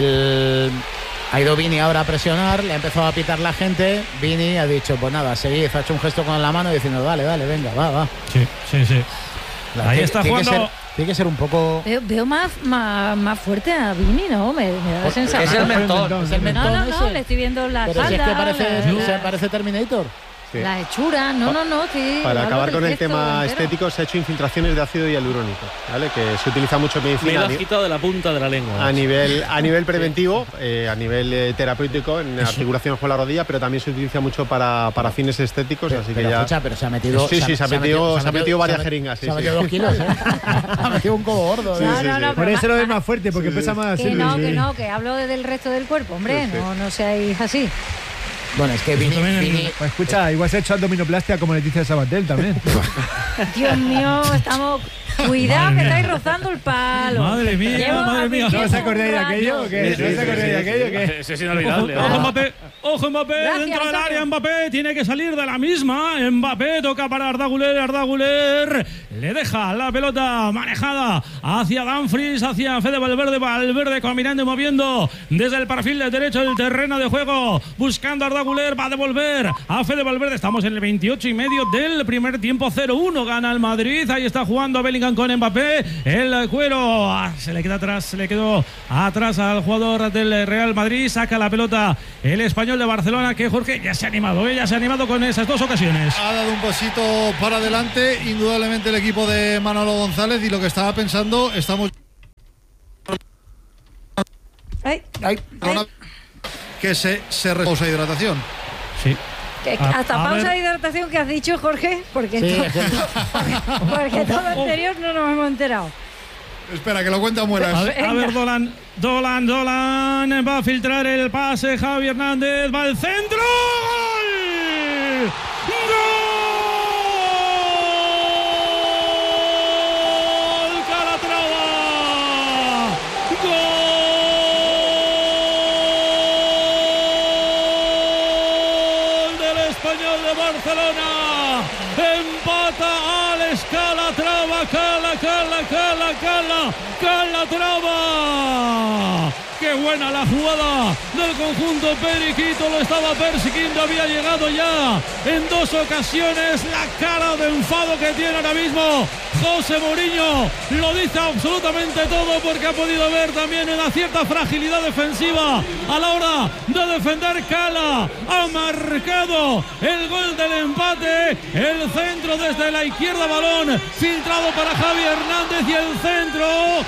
Ha ido Vini ahora a presionar, le ha empezado a pitar la gente. Vini ha dicho, pues nada, seguid, ha hecho un gesto con la mano diciendo, dale, venga, va. Sí. Ahí está jugando. Tiene que ser un poco. Veo más fuerte a Vini, ¿no? Me da la sensación. Es el mentón. No, le estoy viendo la pero espalda. Si es que parece Terminator. Sí. La hechura, no, sí. Para acabar con el tema entero. estético, se ha hecho infiltraciones de ácido hialurónico, ¿vale? Que se utiliza mucho en medicina. Me lo has quitado de la punta de la lengua. A nivel preventivo, a nivel terapéutico, en articulaciones con la rodilla, pero también se utiliza mucho para fines estéticos, así que ya. Escucha, pero se ha metido. Sí, se ha metido varias jeringas. Se ha metido 2 kilos, Ha metido un codo gordo. No, por eso lo ves más fuerte, porque pesa más. Que que hablo del resto del cuerpo, hombre, no seáis así. Bueno, es que Vini... Pues escucha, igual se ha hecho abdominoplastia como Leticia Sabatel también. Dios mío, estamos... Cuidado, que estáis rozando el palo. Déjalo. Madre mía, Lleva madre mía. ¿No os acordáis de aquello? rato. ¿Qué? ¿No os acordáis de aquello? ¿Qué? Eso es inolvidable. Ojo Mbappé, ojo Mbappé, Gracias, dentro del Antonio. área Mbappé, tiene que salir de la misma. Mbappé toca para Arda Güler, le deja la pelota manejada hacia Dumfries, hacia Fede Valverde caminando y moviendo desde el perfil de derecho del terreno de juego, buscando a Arda Güler, va a devolver a Fede Valverde. Estamos en el 28 y medio del primer tiempo, 0-1 gana el Madrid, ahí está jugando Bellingham con Mbappé, el cuero se le quedó atrás al jugador del Real Madrid, saca la pelota el español de Barcelona, que Jorge ya se ha animado con esas dos ocasiones. Ha dado un pasito para adelante, indudablemente el equipo de Manolo González, y lo que estaba pensando, estamos... Ay, que se pausa de hidratación. Sí. hasta a pausa ver. de hidratación que has dicho, Jorge, porque, porque todo lo anterior no nos hemos enterado. Espera, que lo cuenta Muelas. A ver, Dolan va a filtrar el pase, Javi Hernández va al centro. ¡Gol! ¡Gol! ¡Calatrava! ¡Gol del Español de Barcelona! Empata Alex Calatrava, Calatrava. Qué buena la jugada del conjunto periquito, lo estaba persiguiendo, había llegado ya en dos ocasiones. La cara de enfado que tiene ahora mismo José Mourinho lo dice absolutamente todo, porque ha podido ver también una cierta fragilidad defensiva a la hora de defender. Cala ha marcado el gol del empate, el centro desde la izquierda, balón filtrado para Javi Hernández, y el centro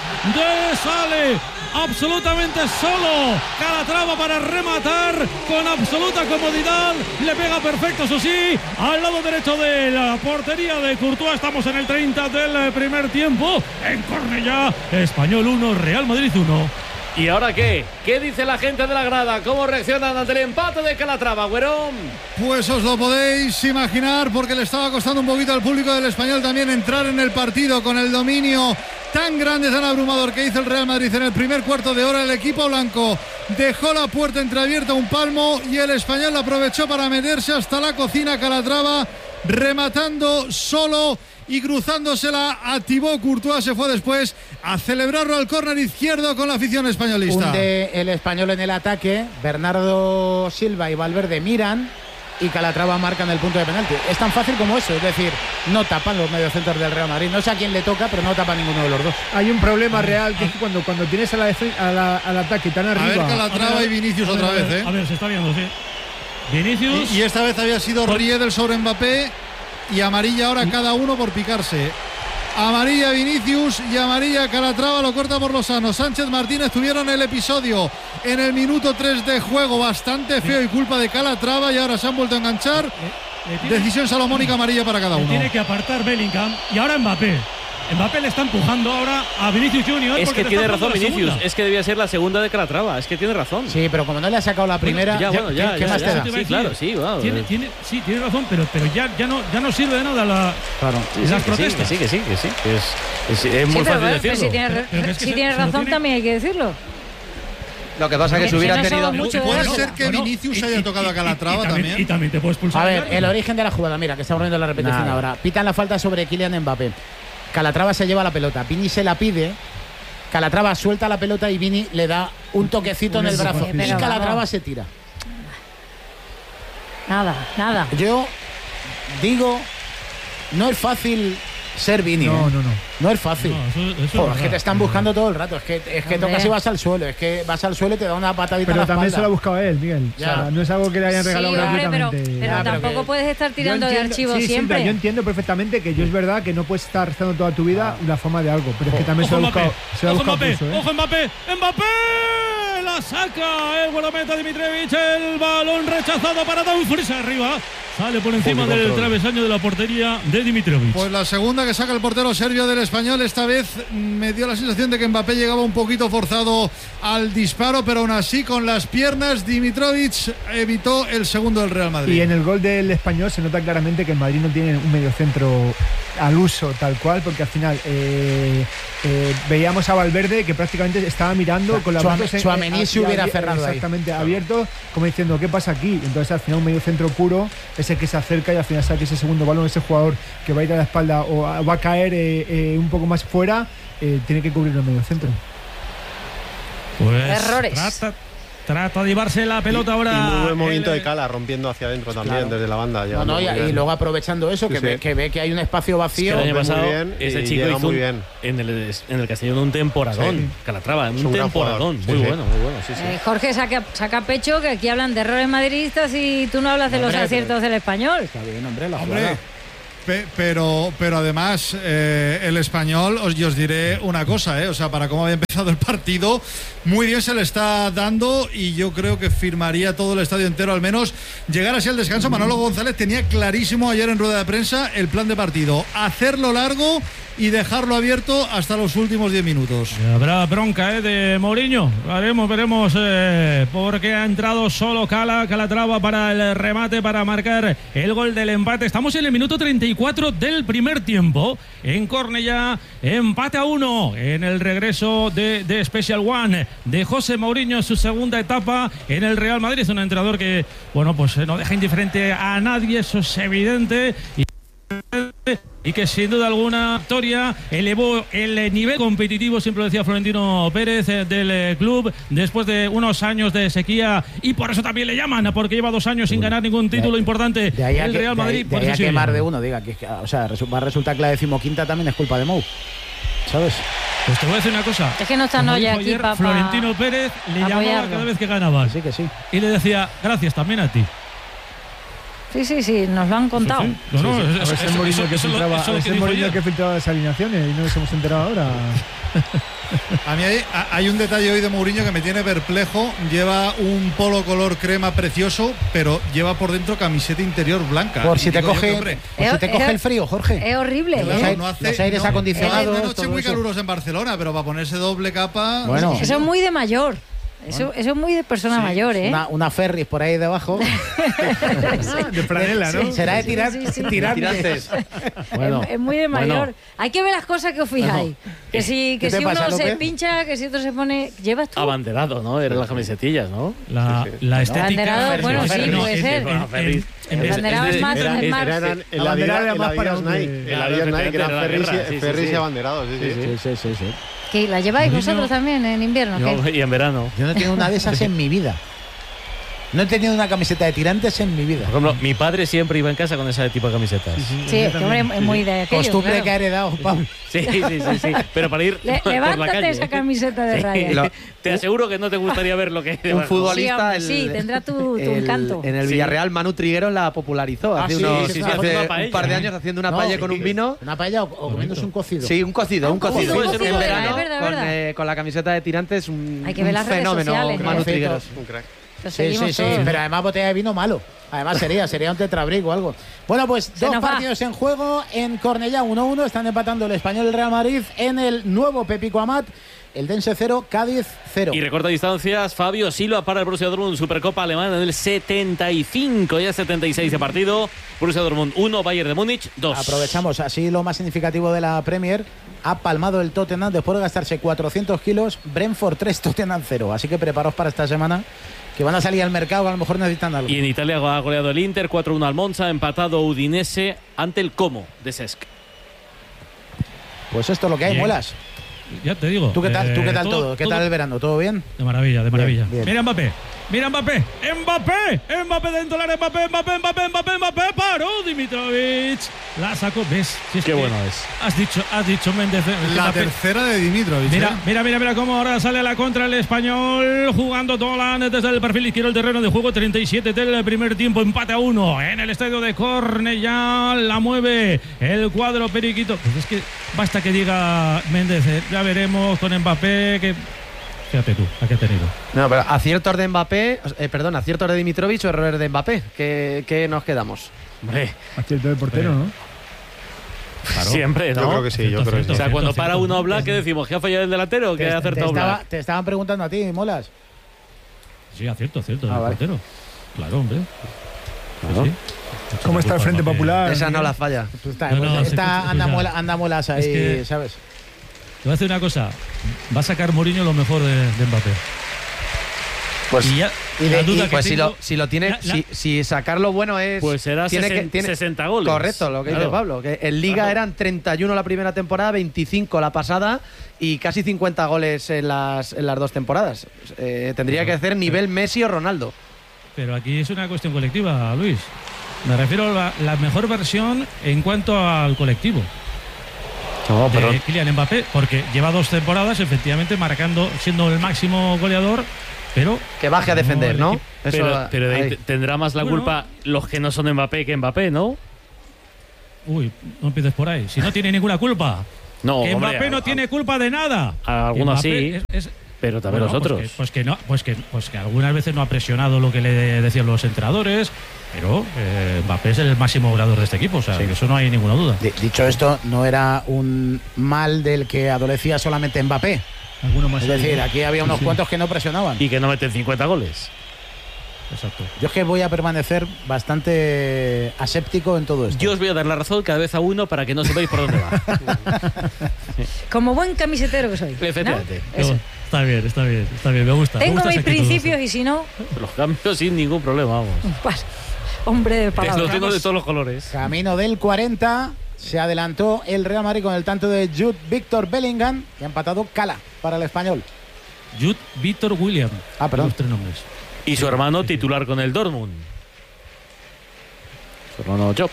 de sale absolutamente solo Calatrava para rematar con absoluta comodidad, le pega perfecto, eso sí, al lado derecho de la portería de Courtois. Estamos en el 30 del primer tiempo, en Cornellá, Español 1, Real Madrid 1. ¿Y ahora qué? ¿Qué dice la gente de la grada? ¿Cómo reaccionan ante el empate de Calatrava, Güero? Pues os lo podéis imaginar, porque le estaba costando un poquito al público del Español también entrar en el partido con el dominio tan grande, tan abrumador que hizo el Real Madrid en el primer cuarto de hora. El equipo blanco dejó la puerta entreabierta un palmo y el Español la aprovechó para meterse hasta la cocina. Calatrava rematando solo y cruzándosela a Thibaut Courtois, se fue después a celebrarlo al córner izquierdo con la afición españolista. Hunde el Español en el ataque, Bernardo Silva y Valverde miran y Calatrava marcan el punto de penalti. Es tan fácil como eso, es decir, no tapan los mediocentros del Real Madrid. No sé a quién le toca, pero no tapa ninguno de los dos. Hay un problema real, que es que cuando tienes al ataque tan arriba... A ver, Calatrava y Vinicius otra vez, ¿eh? A ver, se está viendo, sí. Vinicius. Y esta vez había sido Riedel sobre Mbappé, y amarilla ahora cada uno por picarse. Amarilla Vinicius y amarilla Calatrava, lo corta por Lozano. Sánchez Martínez tuvieron el episodio en el minuto 3 de juego bastante feo y culpa de Calatrava, y ahora se han vuelto a enganchar. Decisión salomónica, amarilla para cada uno. Tiene que apartar Bellingham y ahora Mbappé. Mbappé le está empujando ahora a Vinicius Junior. Es porque que le tiene está razón dando la Vinicius, segunda. es que debía ser la segunda de Calatrava, es que tiene razón. Sí, pero como no le ha sacado la primera, Ya, bueno, ya, ¿qué ya, más ya, te da? sí, claro, sí, wow. Tiene razón, pero ya no sirve de nada Claro. las protestas. Que sí. Es muy Sí, pero, fácil bueno, decirlo. pero si tiene razón, también hay que decirlo. Lo que pasa es que si hubiera no tenido... somos mucho de Puede dársela. ser que Vinicius haya tocado a Calatrava también. Y también te puedes pulsar. A ver, el origen de la jugada, mira, que estamos viendo la repetición Nada. ahora. Pitan la falta sobre Kylian Mbappé. Calatrava se lleva la pelota, Vini se la pide, Calatrava suelta la pelota y Vini le da un toquecito en el brazo y Pero Calatrava vamos. se tira. Nada. Yo digo, no es fácil ser Vini. No. No es fácil. No, eso es Joder, es verdad. que te están buscando todo el rato. Es que Hombre. tocas y vas al suelo. Es que vas al suelo y te da una patadita Pero en la también se lo ha espalda. buscado él, Miguel. O sea, Ya. no es algo que le hayan Sí, regalado hombre, gratuitamente. pero Ya, pero tampoco que- puedes estar Yo tirando de entiendo- archivos sí, siempre. yo entiendo perfectamente que yo es verdad que no puedes estar rezando toda tu vida la forma de algo, pero es que también se lo ha buscado, se lo ha Ojo buscado Mbappé, pulso, ¿eh? ojo Mbappé, la saca el guardameta Dimitrovic, el balón rechazado para Dumfries arriba, sale por encima del travesaño de la portería de Dimitrovic. Pues la segunda que saca el portero serbio del Español. Esta vez me dio la sensación de que Mbappé llegaba un poquito forzado al disparo, pero aún así con las piernas Dimitrovic evitó el segundo del Real Madrid. Y en el gol del Español se nota claramente que el Madrid no tiene un mediocentro al uso tal cual, porque al final veíamos a Valverde que prácticamente estaba mirando con la mano. Tchouaméni se hubiera cerrado exactamente, ahí. abierto, como diciendo, ¿qué pasa aquí? Entonces al final un medio centro puro es el que se acerca y al final saque ese segundo balón, ese jugador que va a ir a la espalda o va a caer un poco más fuera, tiene que cubrir el medio centro. Pues errores. Trata de llevarse la pelota ahora. Y muy buen movimiento de Cala, rompiendo hacia adentro también, desde la banda. Y luego aprovechando eso, que ve que hay un espacio vacío. Es que el año pasado, bien, ese chico hizo muy bien. En el Castellón un temporadón. Calatrava, un temporadón. Muy bueno. Sí. Jorge saca pecho, que aquí hablan de errores madridistas y tú no hablas de los aciertos del Español. Está bien, hombre, la Hombre, jugada. Pero además el Español, os diré una cosa, o sea, para cómo había empezado el partido, muy bien se le está dando y yo creo que firmaría todo el estadio entero al menos llegar así al descanso. Manolo González tenía clarísimo ayer en rueda de prensa el plan de partido, hacerlo largo y dejarlo abierto hasta los últimos 10 minutos. Habrá bronca de Mourinho. Veremos porque ha entrado solo Calatrava para el remate, para marcar el gol del empate. Estamos en el minuto 34 del primer tiempo. En Cornellá, empate a 1 en el regreso de Special One de José Mourinho en su segunda etapa en el Real Madrid. Es un entrenador que, bueno, pues no deja indiferente a nadie, eso es evidente. Y que sin duda alguna victoria elevó el nivel competitivo, siempre lo decía Florentino Pérez, del club después de unos años de sequía, y por eso también le llaman, porque lleva 2 años sin ganar ningún título importante el Real Madrid. De ahí a que más de uno diga que, o sea, va a resultar que la 15ª también es culpa de Mou, ¿sabes? Pues te voy a decir una cosa. Es que no está Noya aquí para Florentino Pérez le llamaba cada vez que ganaba. Sí, que sí. Y le decía, gracias también a ti. Sí, nos lo han contado. Sí. No, es el Mourinho que filtraba las alineaciones y no nos hemos enterado ahora. A mí hay un detalle hoy de Mourinho que me tiene perplejo. Lleva un polo color crema precioso, pero lleva por dentro camiseta interior blanca. Por si te coge el frío, Jorge. Es horrible. Claro, los aires acondicionados. Es una noche muy calurosa en Barcelona, pero para ponerse doble capa. Bueno, eso es muy de mayor. Eso es muy de persona mayor, ¿eh? Una Ferris por ahí debajo. De franela, ¿no? Será de tirantes. Bueno, es muy de mayor. Bueno. Hay que ver las cosas que os fijáis. Que si uno pasa, se pincha, que si otro se pone... ¿Llevas tú? Abanderado, ¿no? Eran las camisetillas, ¿no? La estética... Abanderado, bueno, sí, puede ser. El abanderado es más... El Adidas Nike, que eran Ferris y abanderados. Sí. ¿Que la lleváis vosotros también en invierno? Y en verano. Yo no tengo una de esas en mi vida. No he tenido una camiseta de tirantes en mi vida. Por ejemplo, mi padre siempre iba en casa con ese tipo de camisetas. Sí, hombre, es muy de aquello. Costumbre que ha heredado, Pablo. Sí. Pero para ir por la calle. Esa camiseta de rayas. Te aseguro que no te gustaría ver lo que... Un futbolista... Sí, tendrá tu encanto. En el Villarreal, Manu Trigueros la popularizó hace un par de años haciendo una paella con un vino. ¿Una paella o comiéndose un cocido? Sí, un cocido. En verano, verdad. con la camiseta de tirantes, un fenómeno, Manu Trigueros. Un crack. Sí, pero además botella de vino malo. Además sería un tetrabric o algo. Bueno, pues 2 partidos en juego en Cornellá, 1-1. Están empatando el Español y el Real Madrid en el nuevo Pepico Amat. El Dense 0, Cádiz 0. Y recorta distancias Fabio Silva para el Borussia Dortmund, Supercopa Alemana en el 75, ya 76 de partido. Borussia Dortmund 1, Bayern de Múnich 2. Aprovechamos, así lo más significativo de la Premier. Ha palmado el Tottenham después de gastarse 400 kilos. Brentford 3, Tottenham 0. Así que preparaos para esta semana, que van a salir al mercado, a lo mejor necesitan algo. Y en Italia ha goleado el Inter 4-1 al Monza, empatado Udinese ante el Como de Cesc. Pues esto es lo que hay, Muelas. Ya te digo. ¿Tú qué tal, todo? ¿Qué tal el verano? ¿Todo bien? De maravilla. Bien. Mira Mbappé dentro del área, Mbappé, paró Dimitrovic, la sacó, ¿ves? Si qué bueno es. Has dicho Méndez. La tercera de Dimitrovic. Mira cómo ahora sale a la contra el Español, jugando Dolan desde el perfil izquierdo del terreno de juego, 37 del primer tiempo, empate a 1 en el estadio de Cornellá, la mueve el cuadro periquito. Pues es que basta que diga Méndez, ya veremos con Mbappé que... Fíjate tú, ¿a qué ha tenido? No, pero aciertos de Mbappé, aciertos de Dimitrovic o errores de Mbappé. ¿Qué nos quedamos? Hombre, acierto de portero, ¿no? Claro. Siempre, ¿no? Yo creo que sí, O sea, cuando para uno a hablar, ¿qué decimos? ¿Que ha fallado el delantero o que ha acertado Black? Te estaban preguntando a ti, Molas. Sí, acierto del portero. Claro, hombre. Sí. ¿Cómo está el Frente Popular? Esa no la falla. Anda muelas ahí, es que, ¿sabes? Te voy a decir una cosa. Va a sacar Mourinho lo mejor de Mbappé. Pues, y ya, la duda que pues tengo, si lo tiene, si sacar lo bueno es. Pues será 60 goles. Correcto, lo que dice Pablo. Que en Liga eran 31 la primera temporada, 25 la pasada y casi 50 goles en las 2 temporadas. Tendría que hacer nivel Messi o Ronaldo. Pero aquí es una cuestión colectiva, Luis. Me refiero a la mejor versión en cuanto al colectivo. No, pero de Kylian Mbappé, porque lleva 2 temporadas efectivamente marcando, siendo el máximo goleador. Pero que baje a defender, ¿no? Pero de ahí tendrá más la culpa los que no son Mbappé que Mbappé, ¿no? Uy, no empieces por ahí. Si no tiene ninguna culpa. No, que hombre, Mbappé no tiene culpa de nada. Algunos sí, pero también los otros. Pues que algunas veces no ha presionado lo que le decían los entrenadores, pero Mbappé es el máximo goleador de este equipo, o sea, que eso no hay ninguna duda. Dicho esto, no era un mal del que adolecía solamente Mbappé. Más es decir, aquí había unos cuantos que no presionaban. Y que no meten 50 goles. Exacto. Yo es que voy a permanecer bastante aséptico en todo esto. Yo os voy a dar la razón cada vez a uno para que no sepáis por dónde va. Como buen camisetero que soy. Efectivamente. ¿No? Está bien, me gusta. Tengo mis principios y si no. Los cambios sin ningún problema, vamos. Pues, hombre de palabras. Los tengo de todos los colores. Camino del 40. Se adelantó el Real Madrid con el tanto de Jude Victor Bellingham y ha empatado Cala para el español. Jude Victor William. Perdón. Los 3 nombres. Y su hermano titular con el Dortmund. Su hermano Job.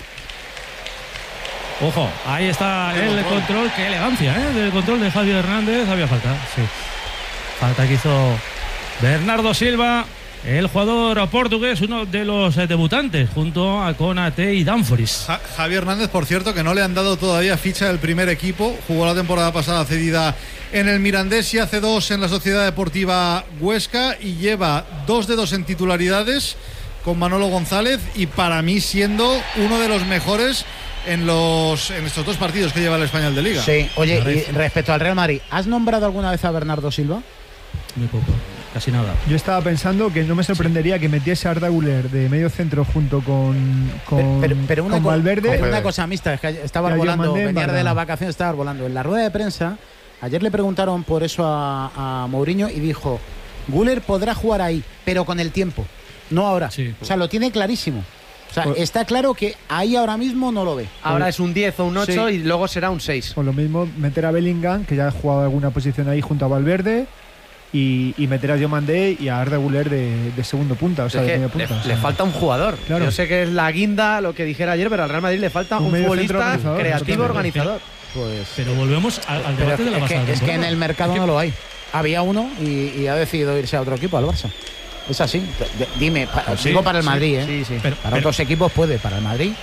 Ojo, ahí está el control. Qué elegancia, del control de Javier Hernández. Había falta, sí. Falta que hizo Bernardo Silva, el jugador portugués, uno de los debutantes, junto a Konate y Dumfries. Javier Hernández, por cierto, que no le han dado todavía ficha del primer equipo. Jugó la temporada pasada cedida en el Mirandés y hace 2 en la Sociedad Deportiva Huesca y lleva 2 de 2 en titularidades con Manolo González y para mí siendo uno de los mejores en estos 2 partidos que lleva el Español de Liga. Sí, oye, y respecto al Real Madrid, ¿has nombrado alguna vez a Bernardo Silva? Muy poco. Casi nada. Yo estaba pensando que no me sorprendería que metiese a Arda Güler de medio centro junto con Valverde. Pero una cosa mixta, es que estaba volando, venía de la vacación, estaba volando. En la rueda de prensa, ayer le preguntaron por eso a Mourinho y dijo, Güler podrá jugar ahí, pero con el tiempo, no ahora. Sí. O sea, lo tiene clarísimo. O sea, está claro que ahí ahora mismo no lo ve. Ahora es un 10 o un 8 y luego será un 6. Por lo mismo, meter a Bellingham, que ya ha jugado alguna posición ahí junto a Valverde, y meter a Diomandé y a Arda Güler de segundo punta, o sea, de media punta. Le falta un jugador. Claro. Yo sé que es la guinda lo que dijera ayer, pero al Real Madrid le falta un futbolista creativo, organizador. Pero volvemos al debate de la pasada. Es que en el mercado no lo hay. Había uno y ha decidido irse a otro equipo, al Barça. Es así. Dime, digo para el Madrid, Sí. Para otros equipos puede, para el Madrid.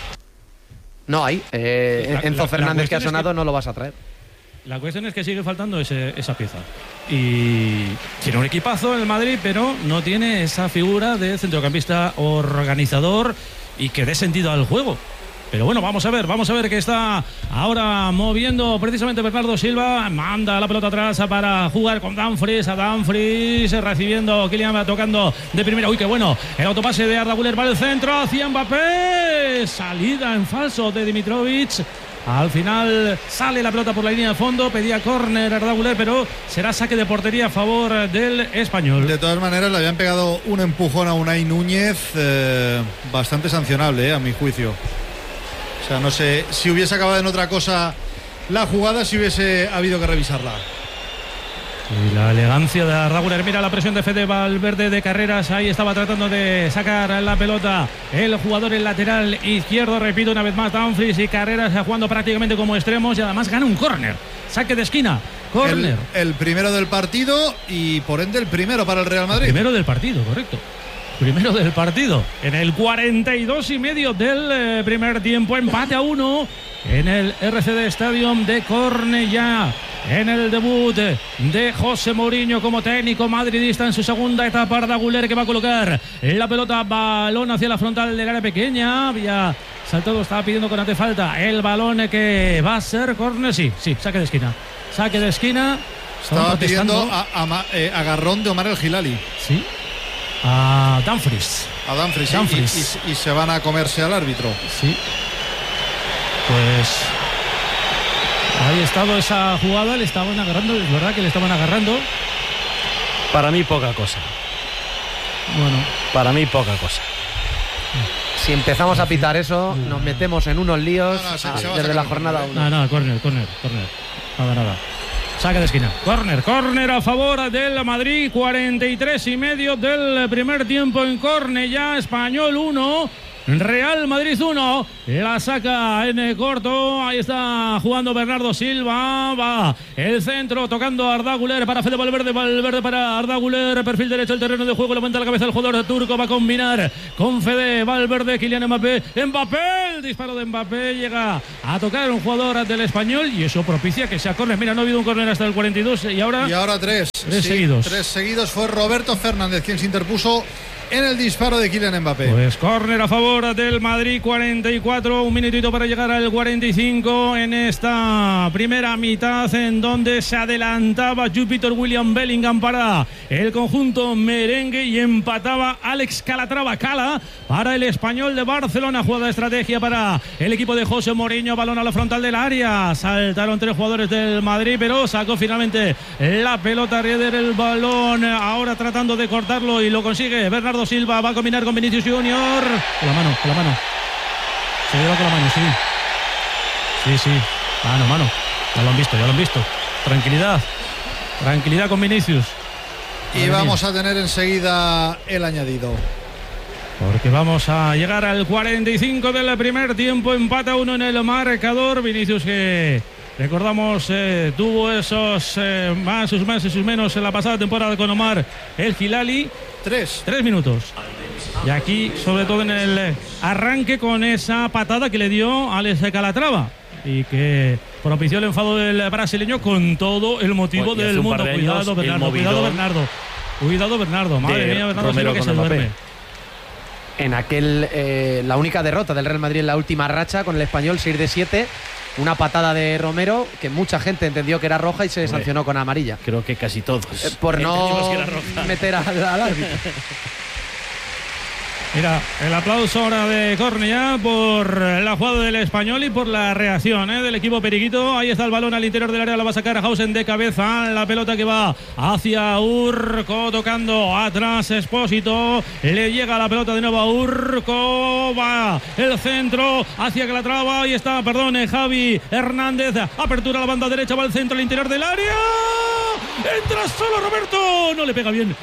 No hay. Enzo Fernández, que ha sonado, no lo vas a traer. La cuestión es que sigue faltando esa pieza. Y tiene un equipazo en el Madrid, pero no tiene esa figura de centrocampista organizador y que dé sentido al juego. Pero bueno, vamos a ver que está ahora moviendo precisamente Bernardo Silva. Manda la pelota atrás para jugar con Dumfries. A Dumfries recibiendo, Kylian tocando de primera. Uy, qué bueno. El autopase de Arda Güler va al centro hacia Mbappé. Salida en falso de Dimitrovic. Al final sale la pelota por la línea de fondo. Pedía córner Arda Güler, pero será saque de portería a favor del español. De todas maneras, le habían pegado un empujón a Unai Núñez bastante sancionable, a mi juicio. O sea, no sé si hubiese acabado en otra cosa la jugada, si hubiese habido que revisarla. Y la elegancia de Arda Güler. Mira la presión de Fede Valverde de Carreras. Ahí estaba tratando de sacar la pelota el jugador en lateral izquierdo. Repito una vez más, Dumfries y Carreras jugando prácticamente como extremos. Y además gana un córner. Saque de esquina. Córner. El primero del partido y por ende el primero para el Real Madrid. El primero del partido, correcto. Primero del partido. En el 42,5 del primer tiempo. Empate a 1 en el RCD Stadium de Cornellá. En el debut de José Mourinho como técnico madridista en su segunda etapa. Arda Güler, que va a colocar la pelota, balón hacia la frontal del área pequeña. Había saltado, estaba pidiendo con ante falta. El balón que va a ser córner. Sí, saque de esquina. Saque de esquina. Estaba pidiendo agarrón de Omar El Hilali. Sí. A Dumfries. A Dumfries. Y se van a comerse al árbitro. Sí. Pues ahí ha estado esa jugada, le estaban agarrando, es verdad que le estaban agarrando. Para mí poca cosa. Bueno, para mí poca cosa. Si empezamos a pitar eso, nos metemos en unos líos desde la jornada 1. Nada, córner. Nada. Saque de esquina. Córner a favor del Madrid. 43,5 del primer tiempo en córner. Ya Español 1. Real Madrid 1, la saca en corto, ahí está jugando Bernardo Silva, va el centro tocando a Arda Güler para Fede Valverde para Arda Güler, perfil derecho el terreno de juego, levanta la cabeza el jugador turco, va a combinar con Fede Valverde, Kylian Mbappé, el disparo de Mbappé llega a tocar un jugador del Español y eso propicia que sea córner. Mira, no ha habido un córner hasta el 42 y ahora tres seguidos. 3 seguidos, fue Roberto Fernández quien se interpuso en el disparo de Kylian Mbappé. Pues córner a favor del Madrid, 44, un minutito para llegar al 45 en esta primera mitad en donde se adelantaba Júpiter William Bellingham para el conjunto merengue y empataba Alex Calatrava para el Español de Barcelona. Jugada de estrategia para el equipo de José Mourinho, balón a la frontal del área, saltaron 3 jugadores del Madrid pero sacó finalmente la pelota Rieder, el balón ahora tratando de cortarlo y lo consigue Bernardo Silva, va a combinar con Vinicius Junior. Con la mano. Se lleva con la mano, sí. Mano. Ya lo han visto. Tranquilidad con Vinicius. Y vamos a tener enseguida el añadido. Porque vamos a llegar al 45 del primer tiempo. Empata 1 en el marcador. Vinicius que... recordamos, tuvo esos más, sus menos en la pasada temporada con Omar el Hilali. 3 minutos. Y aquí, sobre todo en el arranque, con esa patada que le dio Alex Calatrava y que propició el enfado del brasileño con todo el motivo del mundo. Cuidado, Bernardo. Madre mía, Bernardo Silva que se duerme. En la única derrota del Real Madrid en la última racha con el Español, 6-7. Una patada de Romero que mucha gente entendió que era roja y se sancionó con amarilla. Creo que casi todos. Por no meter al árbitro. Mira, el aplauso ahora de Cornellá por la jugada del Español y por la reacción del equipo periquito. Ahí está el balón al interior del área, la va a sacar Hausen de cabeza. La pelota que va hacia Urco, tocando atrás Expósito. Le llega la pelota de nuevo a Urco. Va el centro hacia Calatrava. Ahí está, Javi Hernández. Apertura a la banda derecha, va el centro al interior del área. Entra solo Roberto. No le pega bien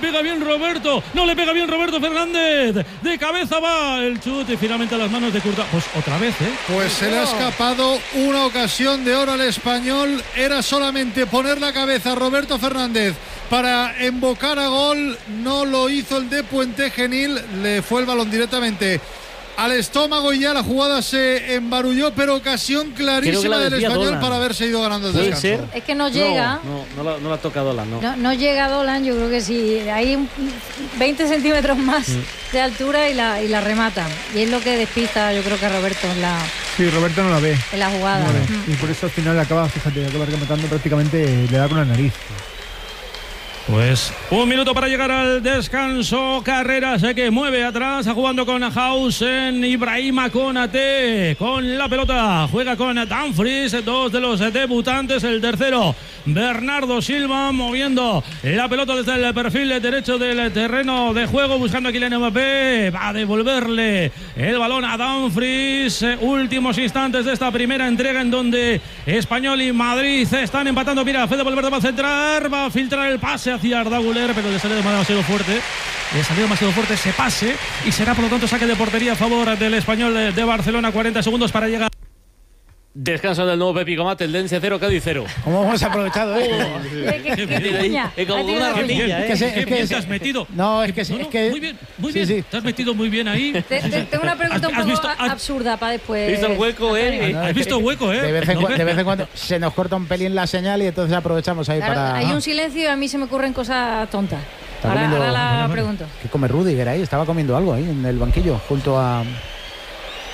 Roberto Fernández. De cabeza va el chute y finalmente a las manos de Courtois. Pues otra vez, Pues se le ha escapado una ocasión de oro al Español. Era solamente poner la cabeza a Roberto Fernández para embocar a gol. No lo hizo el de Puente Genil. Le fue el balón directamente al estómago y ya la jugada se embarulló, pero ocasión clarísima del Español Dolan para haberse ido ganando el descanso. ¿Ser? Es que no llega. No la toca Dolan, no llega Dolan, yo creo que sí. Hay 20 centímetros más de altura y la remata. Y es lo que despista, yo creo que a Roberto Sí, Roberto no la ve. En la jugada. Y por eso al final acaba rematando prácticamente, le da con la nariz. Pues un minuto para llegar al descanso. Carreras que mueve atrás, jugando con Hausen. Ibrahima Konate con la pelota, juega con Dumfries, 2 de los debutantes. El tercero, Bernardo Silva, moviendo la pelota desde el perfil derecho del terreno de juego, buscando a Kylian Mbappé. Va a devolverle el balón a Dumfries. Últimos instantes de esta primera entrega en donde Español y Madrid están empatando. Mira, Fede Valverde va a centrar, va a filtrar el pase hacia Arda Güler, pero le salió demasiado fuerte. Ese pase y será por lo tanto saque de portería a favor del Español de Barcelona. 40 segundos para llegar. Descanso del nuevo Pepi Comat, tendencia 0, Cádiz 0. ¿Cómo hemos aprovechado esto? Es como una ratilla, ¿Qué bien te has metido? No, es que muy bien. Sí. Te has metido muy bien ahí. Tengo una pregunta un poco absurda para después. ¿Has visto el hueco, ¿Has visto el hueco, De vez en cuando se nos corta un pelín la señal y entonces aprovechamos ahí para... Hay un silencio y a mí se me ocurren cosas tontas. Ahora la pregunto. ¿Qué come Rudiger ahí? Estaba comiendo algo ahí en el banquillo junto a...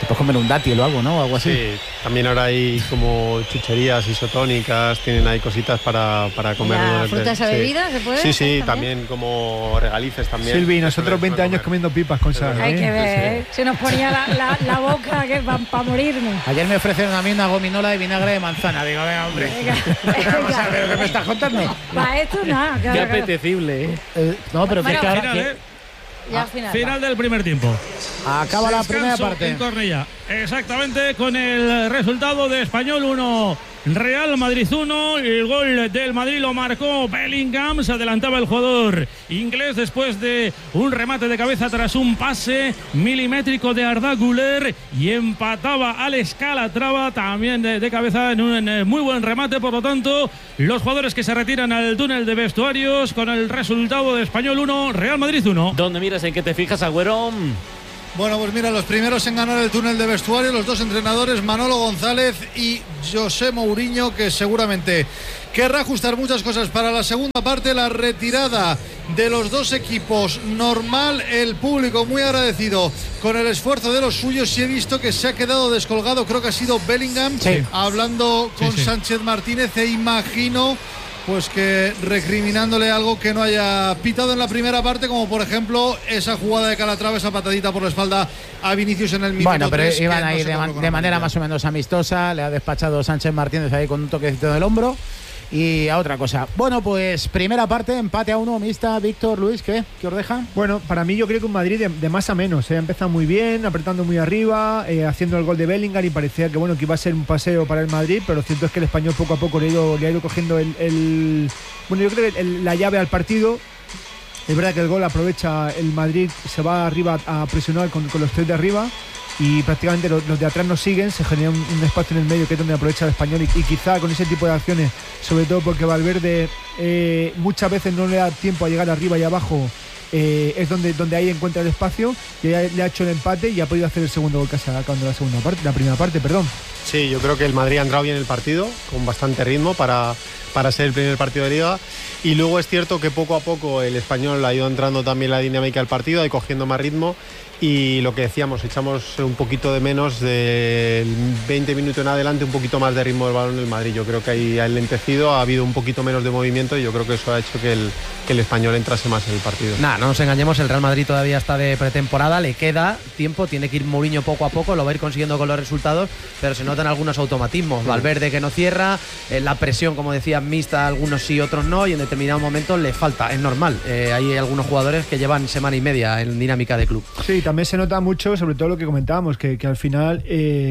Te puedes comer un dátil o algo, ¿no? Algo así. Sí, también ahora hay como chucherías isotónicas, tienen ahí cositas para comer. ¿Frutas a bebida se puede? Sí, también como regalices también. Silvi, nosotros 20 años comiendo pipas con sal. Hay que ver, se nos ponía la boca para morirnos. Ayer me ofrecieron a mí una gominola de vinagre de manzana. Digo, venga, hombre. Vamos a ver lo que me estás contando. Para esto nada. Qué apetecible, no, pero bueno, Final del primer tiempo. Acaba la primera Descanso parte. en Cornellá. Exactamente, con el resultado de Español 1, Real Madrid 1. El gol del Madrid lo marcó Bellingham. Se adelantaba el jugador inglés después de un remate de cabeza tras un pase milimétrico de Arda Güler, y empataba Alex Calatrava también de cabeza en un muy buen remate. Por lo tanto, los jugadores que se retiran al túnel de vestuarios con el resultado de Español 1, Real Madrid 1. ¿Dónde miras, en qué te fijas, Agüero? Bueno, pues mira, los primeros en ganar el túnel de vestuario, los dos entrenadores, Manolo González y José Mourinho, que seguramente querrá ajustar muchas cosas para la segunda parte. La retirada de los dos equipos normal, el público muy agradecido con el esfuerzo de los suyos, y he visto que se ha quedado descolgado, creo que ha sido Bellingham, hablando con Sánchez Martínez, e imagino pues que recriminándole algo que no haya pitado en la primera parte, como por ejemplo esa jugada de Calatrava, esa patadita por la espalda a Vinicius en el minuto. Bueno, pero 3, iban ahí de manera más o menos amistosa. Le ha despachado Sánchez Martínez ahí con un toquecito del hombro. Y a otra cosa. Bueno, pues primera parte, empate a 1, mixta. Víctor, Luis, ¿qué os deja? Bueno, para mí yo creo que un Madrid de más a menos. Ha empezado muy bien, apretando muy arriba, haciendo el gol de Bellingham, y parecía que bueno, que iba a ser un paseo para el Madrid, pero lo cierto es que el Español poco a poco le ha ido cogiendo bueno, yo creo que la llave al partido. Es verdad que el gol aprovecha el Madrid, se va arriba a presionar con los tres de arriba, y prácticamente los de atrás nos siguen, se genera un espacio en el medio que es donde aprovecha el Español, y quizá con ese tipo de acciones, sobre todo porque Valverde muchas veces no le da tiempo a llegar arriba y abajo, es donde ahí encuentra el espacio, y le ha hecho el empate y ha podido hacer el segundo gol casi acabando la primera parte. Sí, yo creo que el Madrid ha entrado bien en el partido, con bastante ritmo para ser el primer partido de Liga. Y luego es cierto que poco a poco el Español ha ido entrando también la dinámica del partido, y cogiendo más ritmo. Y lo que decíamos, echamos un poquito de menos del 20 minutos en adelante, un poquito más de ritmo del balón del Madrid. Yo creo que ahí ha enlentecido, ha habido un poquito menos de movimiento, y yo creo que eso ha hecho que el Español entrase más en el partido. No nos engañemos, el Real Madrid todavía está de pretemporada, le queda tiempo, tiene que ir Mourinho poco a poco, lo va a ir consiguiendo con los resultados, pero se notan algunos automatismos. Valverde que no cierra, la presión, como decías, mixta, algunos sí, otros no, y en determinados momentos le falta, es normal. Hay algunos jugadores que llevan semana y media en dinámica de club. Sí, también se nota mucho, sobre todo lo que comentábamos, que al final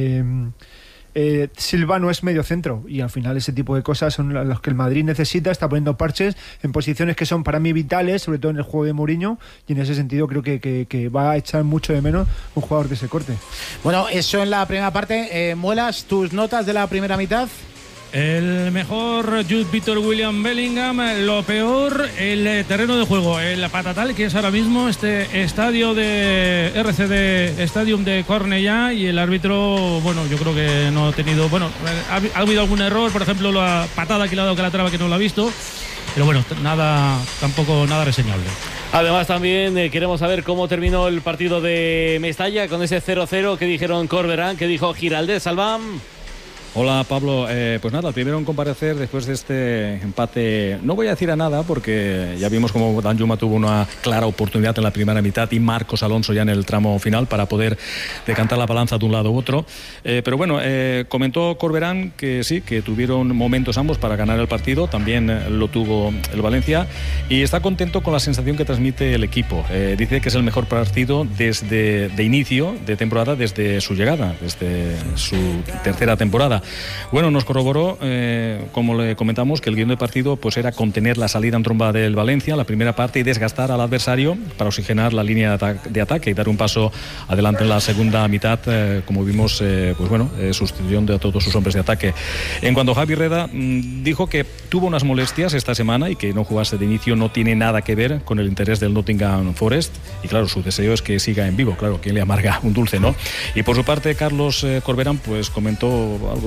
Silva no es medio centro, y al final ese tipo de cosas son las que el Madrid necesita. Está poniendo parches en posiciones que son para mí vitales, sobre todo en el juego de Mourinho, y en ese sentido creo que va a echar mucho de menos un jugador de ese corte. Bueno, eso en la primera parte. Muelas, tus notas de la primera mitad. El mejor Jude Victor William Bellingham, lo peor el terreno de juego, el patatal que es ahora mismo este estadio de RCD Stadium de Cornellá, y el árbitro, bueno, yo creo que no ha tenido, bueno, ha habido algún error, por ejemplo la patada que le ha dado Calatrava, que no lo ha visto, pero bueno, tampoco nada reseñable. Además también queremos saber cómo terminó el partido de Mestalla con ese 0-0 que dijeron Corberán, que dijo Giraldez. Salvam. Hola Pablo, pues nada, el primero en comparecer después de este empate, no voy a decir a nada porque ya vimos como Danjuma tuvo una clara oportunidad en la primera mitad y Marcos Alonso ya en el tramo final para poder decantar la balanza de un lado u otro, pero bueno, comentó Corberán que sí, que tuvieron momentos ambos para ganar el partido, también lo tuvo el Valencia, y está contento con la sensación que transmite el equipo. Dice que es el mejor partido desde de inicio de temporada, desde su llegada, desde su tercera temporada. Bueno, nos corroboró, como le comentamos, que el guión del partido pues era contener la salida en tromba del Valencia, la primera parte, y desgastar al adversario para oxigenar la línea de ataque y dar un paso adelante en la segunda mitad, como vimos, pues bueno, sustitución de todos sus hombres de ataque. En cuanto a Javi Reda, dijo que tuvo unas molestias esta semana y que no jugase de inicio no tiene nada que ver con el interés del Nottingham Forest, y claro, su deseo es que siga en vivo, claro, que le amarga un dulce, ¿no? Y por su parte, Carlos Corberán pues comentó algo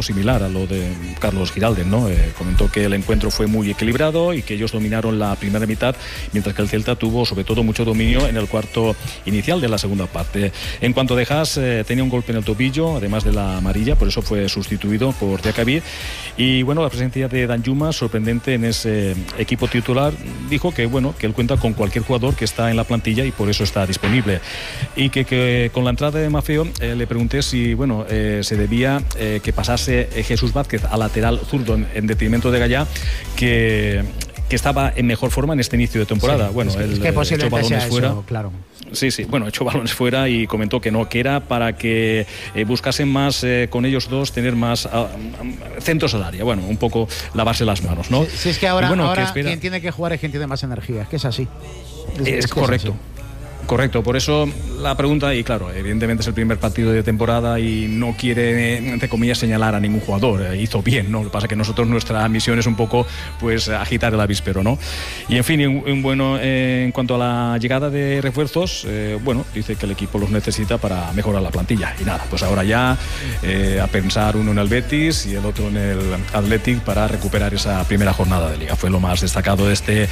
similar a lo de Carlos Giralden, ¿no? Comentó que el encuentro fue muy equilibrado y que ellos dominaron la primera mitad, mientras que el Celta tuvo sobre todo mucho dominio en el cuarto inicial de la segunda parte. En cuanto de Haas, tenía un golpe en el tobillo, además de la amarilla, por eso fue sustituido por Diakabi. Y bueno, la presencia de Danjuma, sorprendente en ese equipo titular, dijo que bueno, que él cuenta con cualquier jugador que está en la plantilla y por eso está disponible. Y que con la entrada de Maffeo le pregunté si bueno, se debía que pasase Jesús Vázquez a lateral zurdo en detrimento de Gallá, que estaba en mejor forma en este inicio de temporada. Sí, bueno, es que echó balones fuera. Eso, claro. Sí, bueno, echó balones fuera y comentó que no, que era para que buscasen más con ellos dos, tener más centros al área. Bueno, un poco lavarse las manos, ¿no? Si es que ahora, bueno, ahora quien tiene que jugar es quien tiene más energía, es que es así. Es correcto. Es así. Correcto, por eso la pregunta, y claro, evidentemente es el primer partido de temporada y no quiere, entre comillas, señalar a ningún jugador. Hizo bien, ¿no? Lo que pasa es que nosotros nuestra misión es un poco, pues, agitar el avispero, ¿no? Y en fin, en cuanto a la llegada de refuerzos, bueno, dice que el equipo los necesita para mejorar la plantilla. Y nada, pues ahora ya a pensar uno en el Betis y el otro en el Athletic para recuperar esa primera jornada de Liga. Fue lo más destacado de este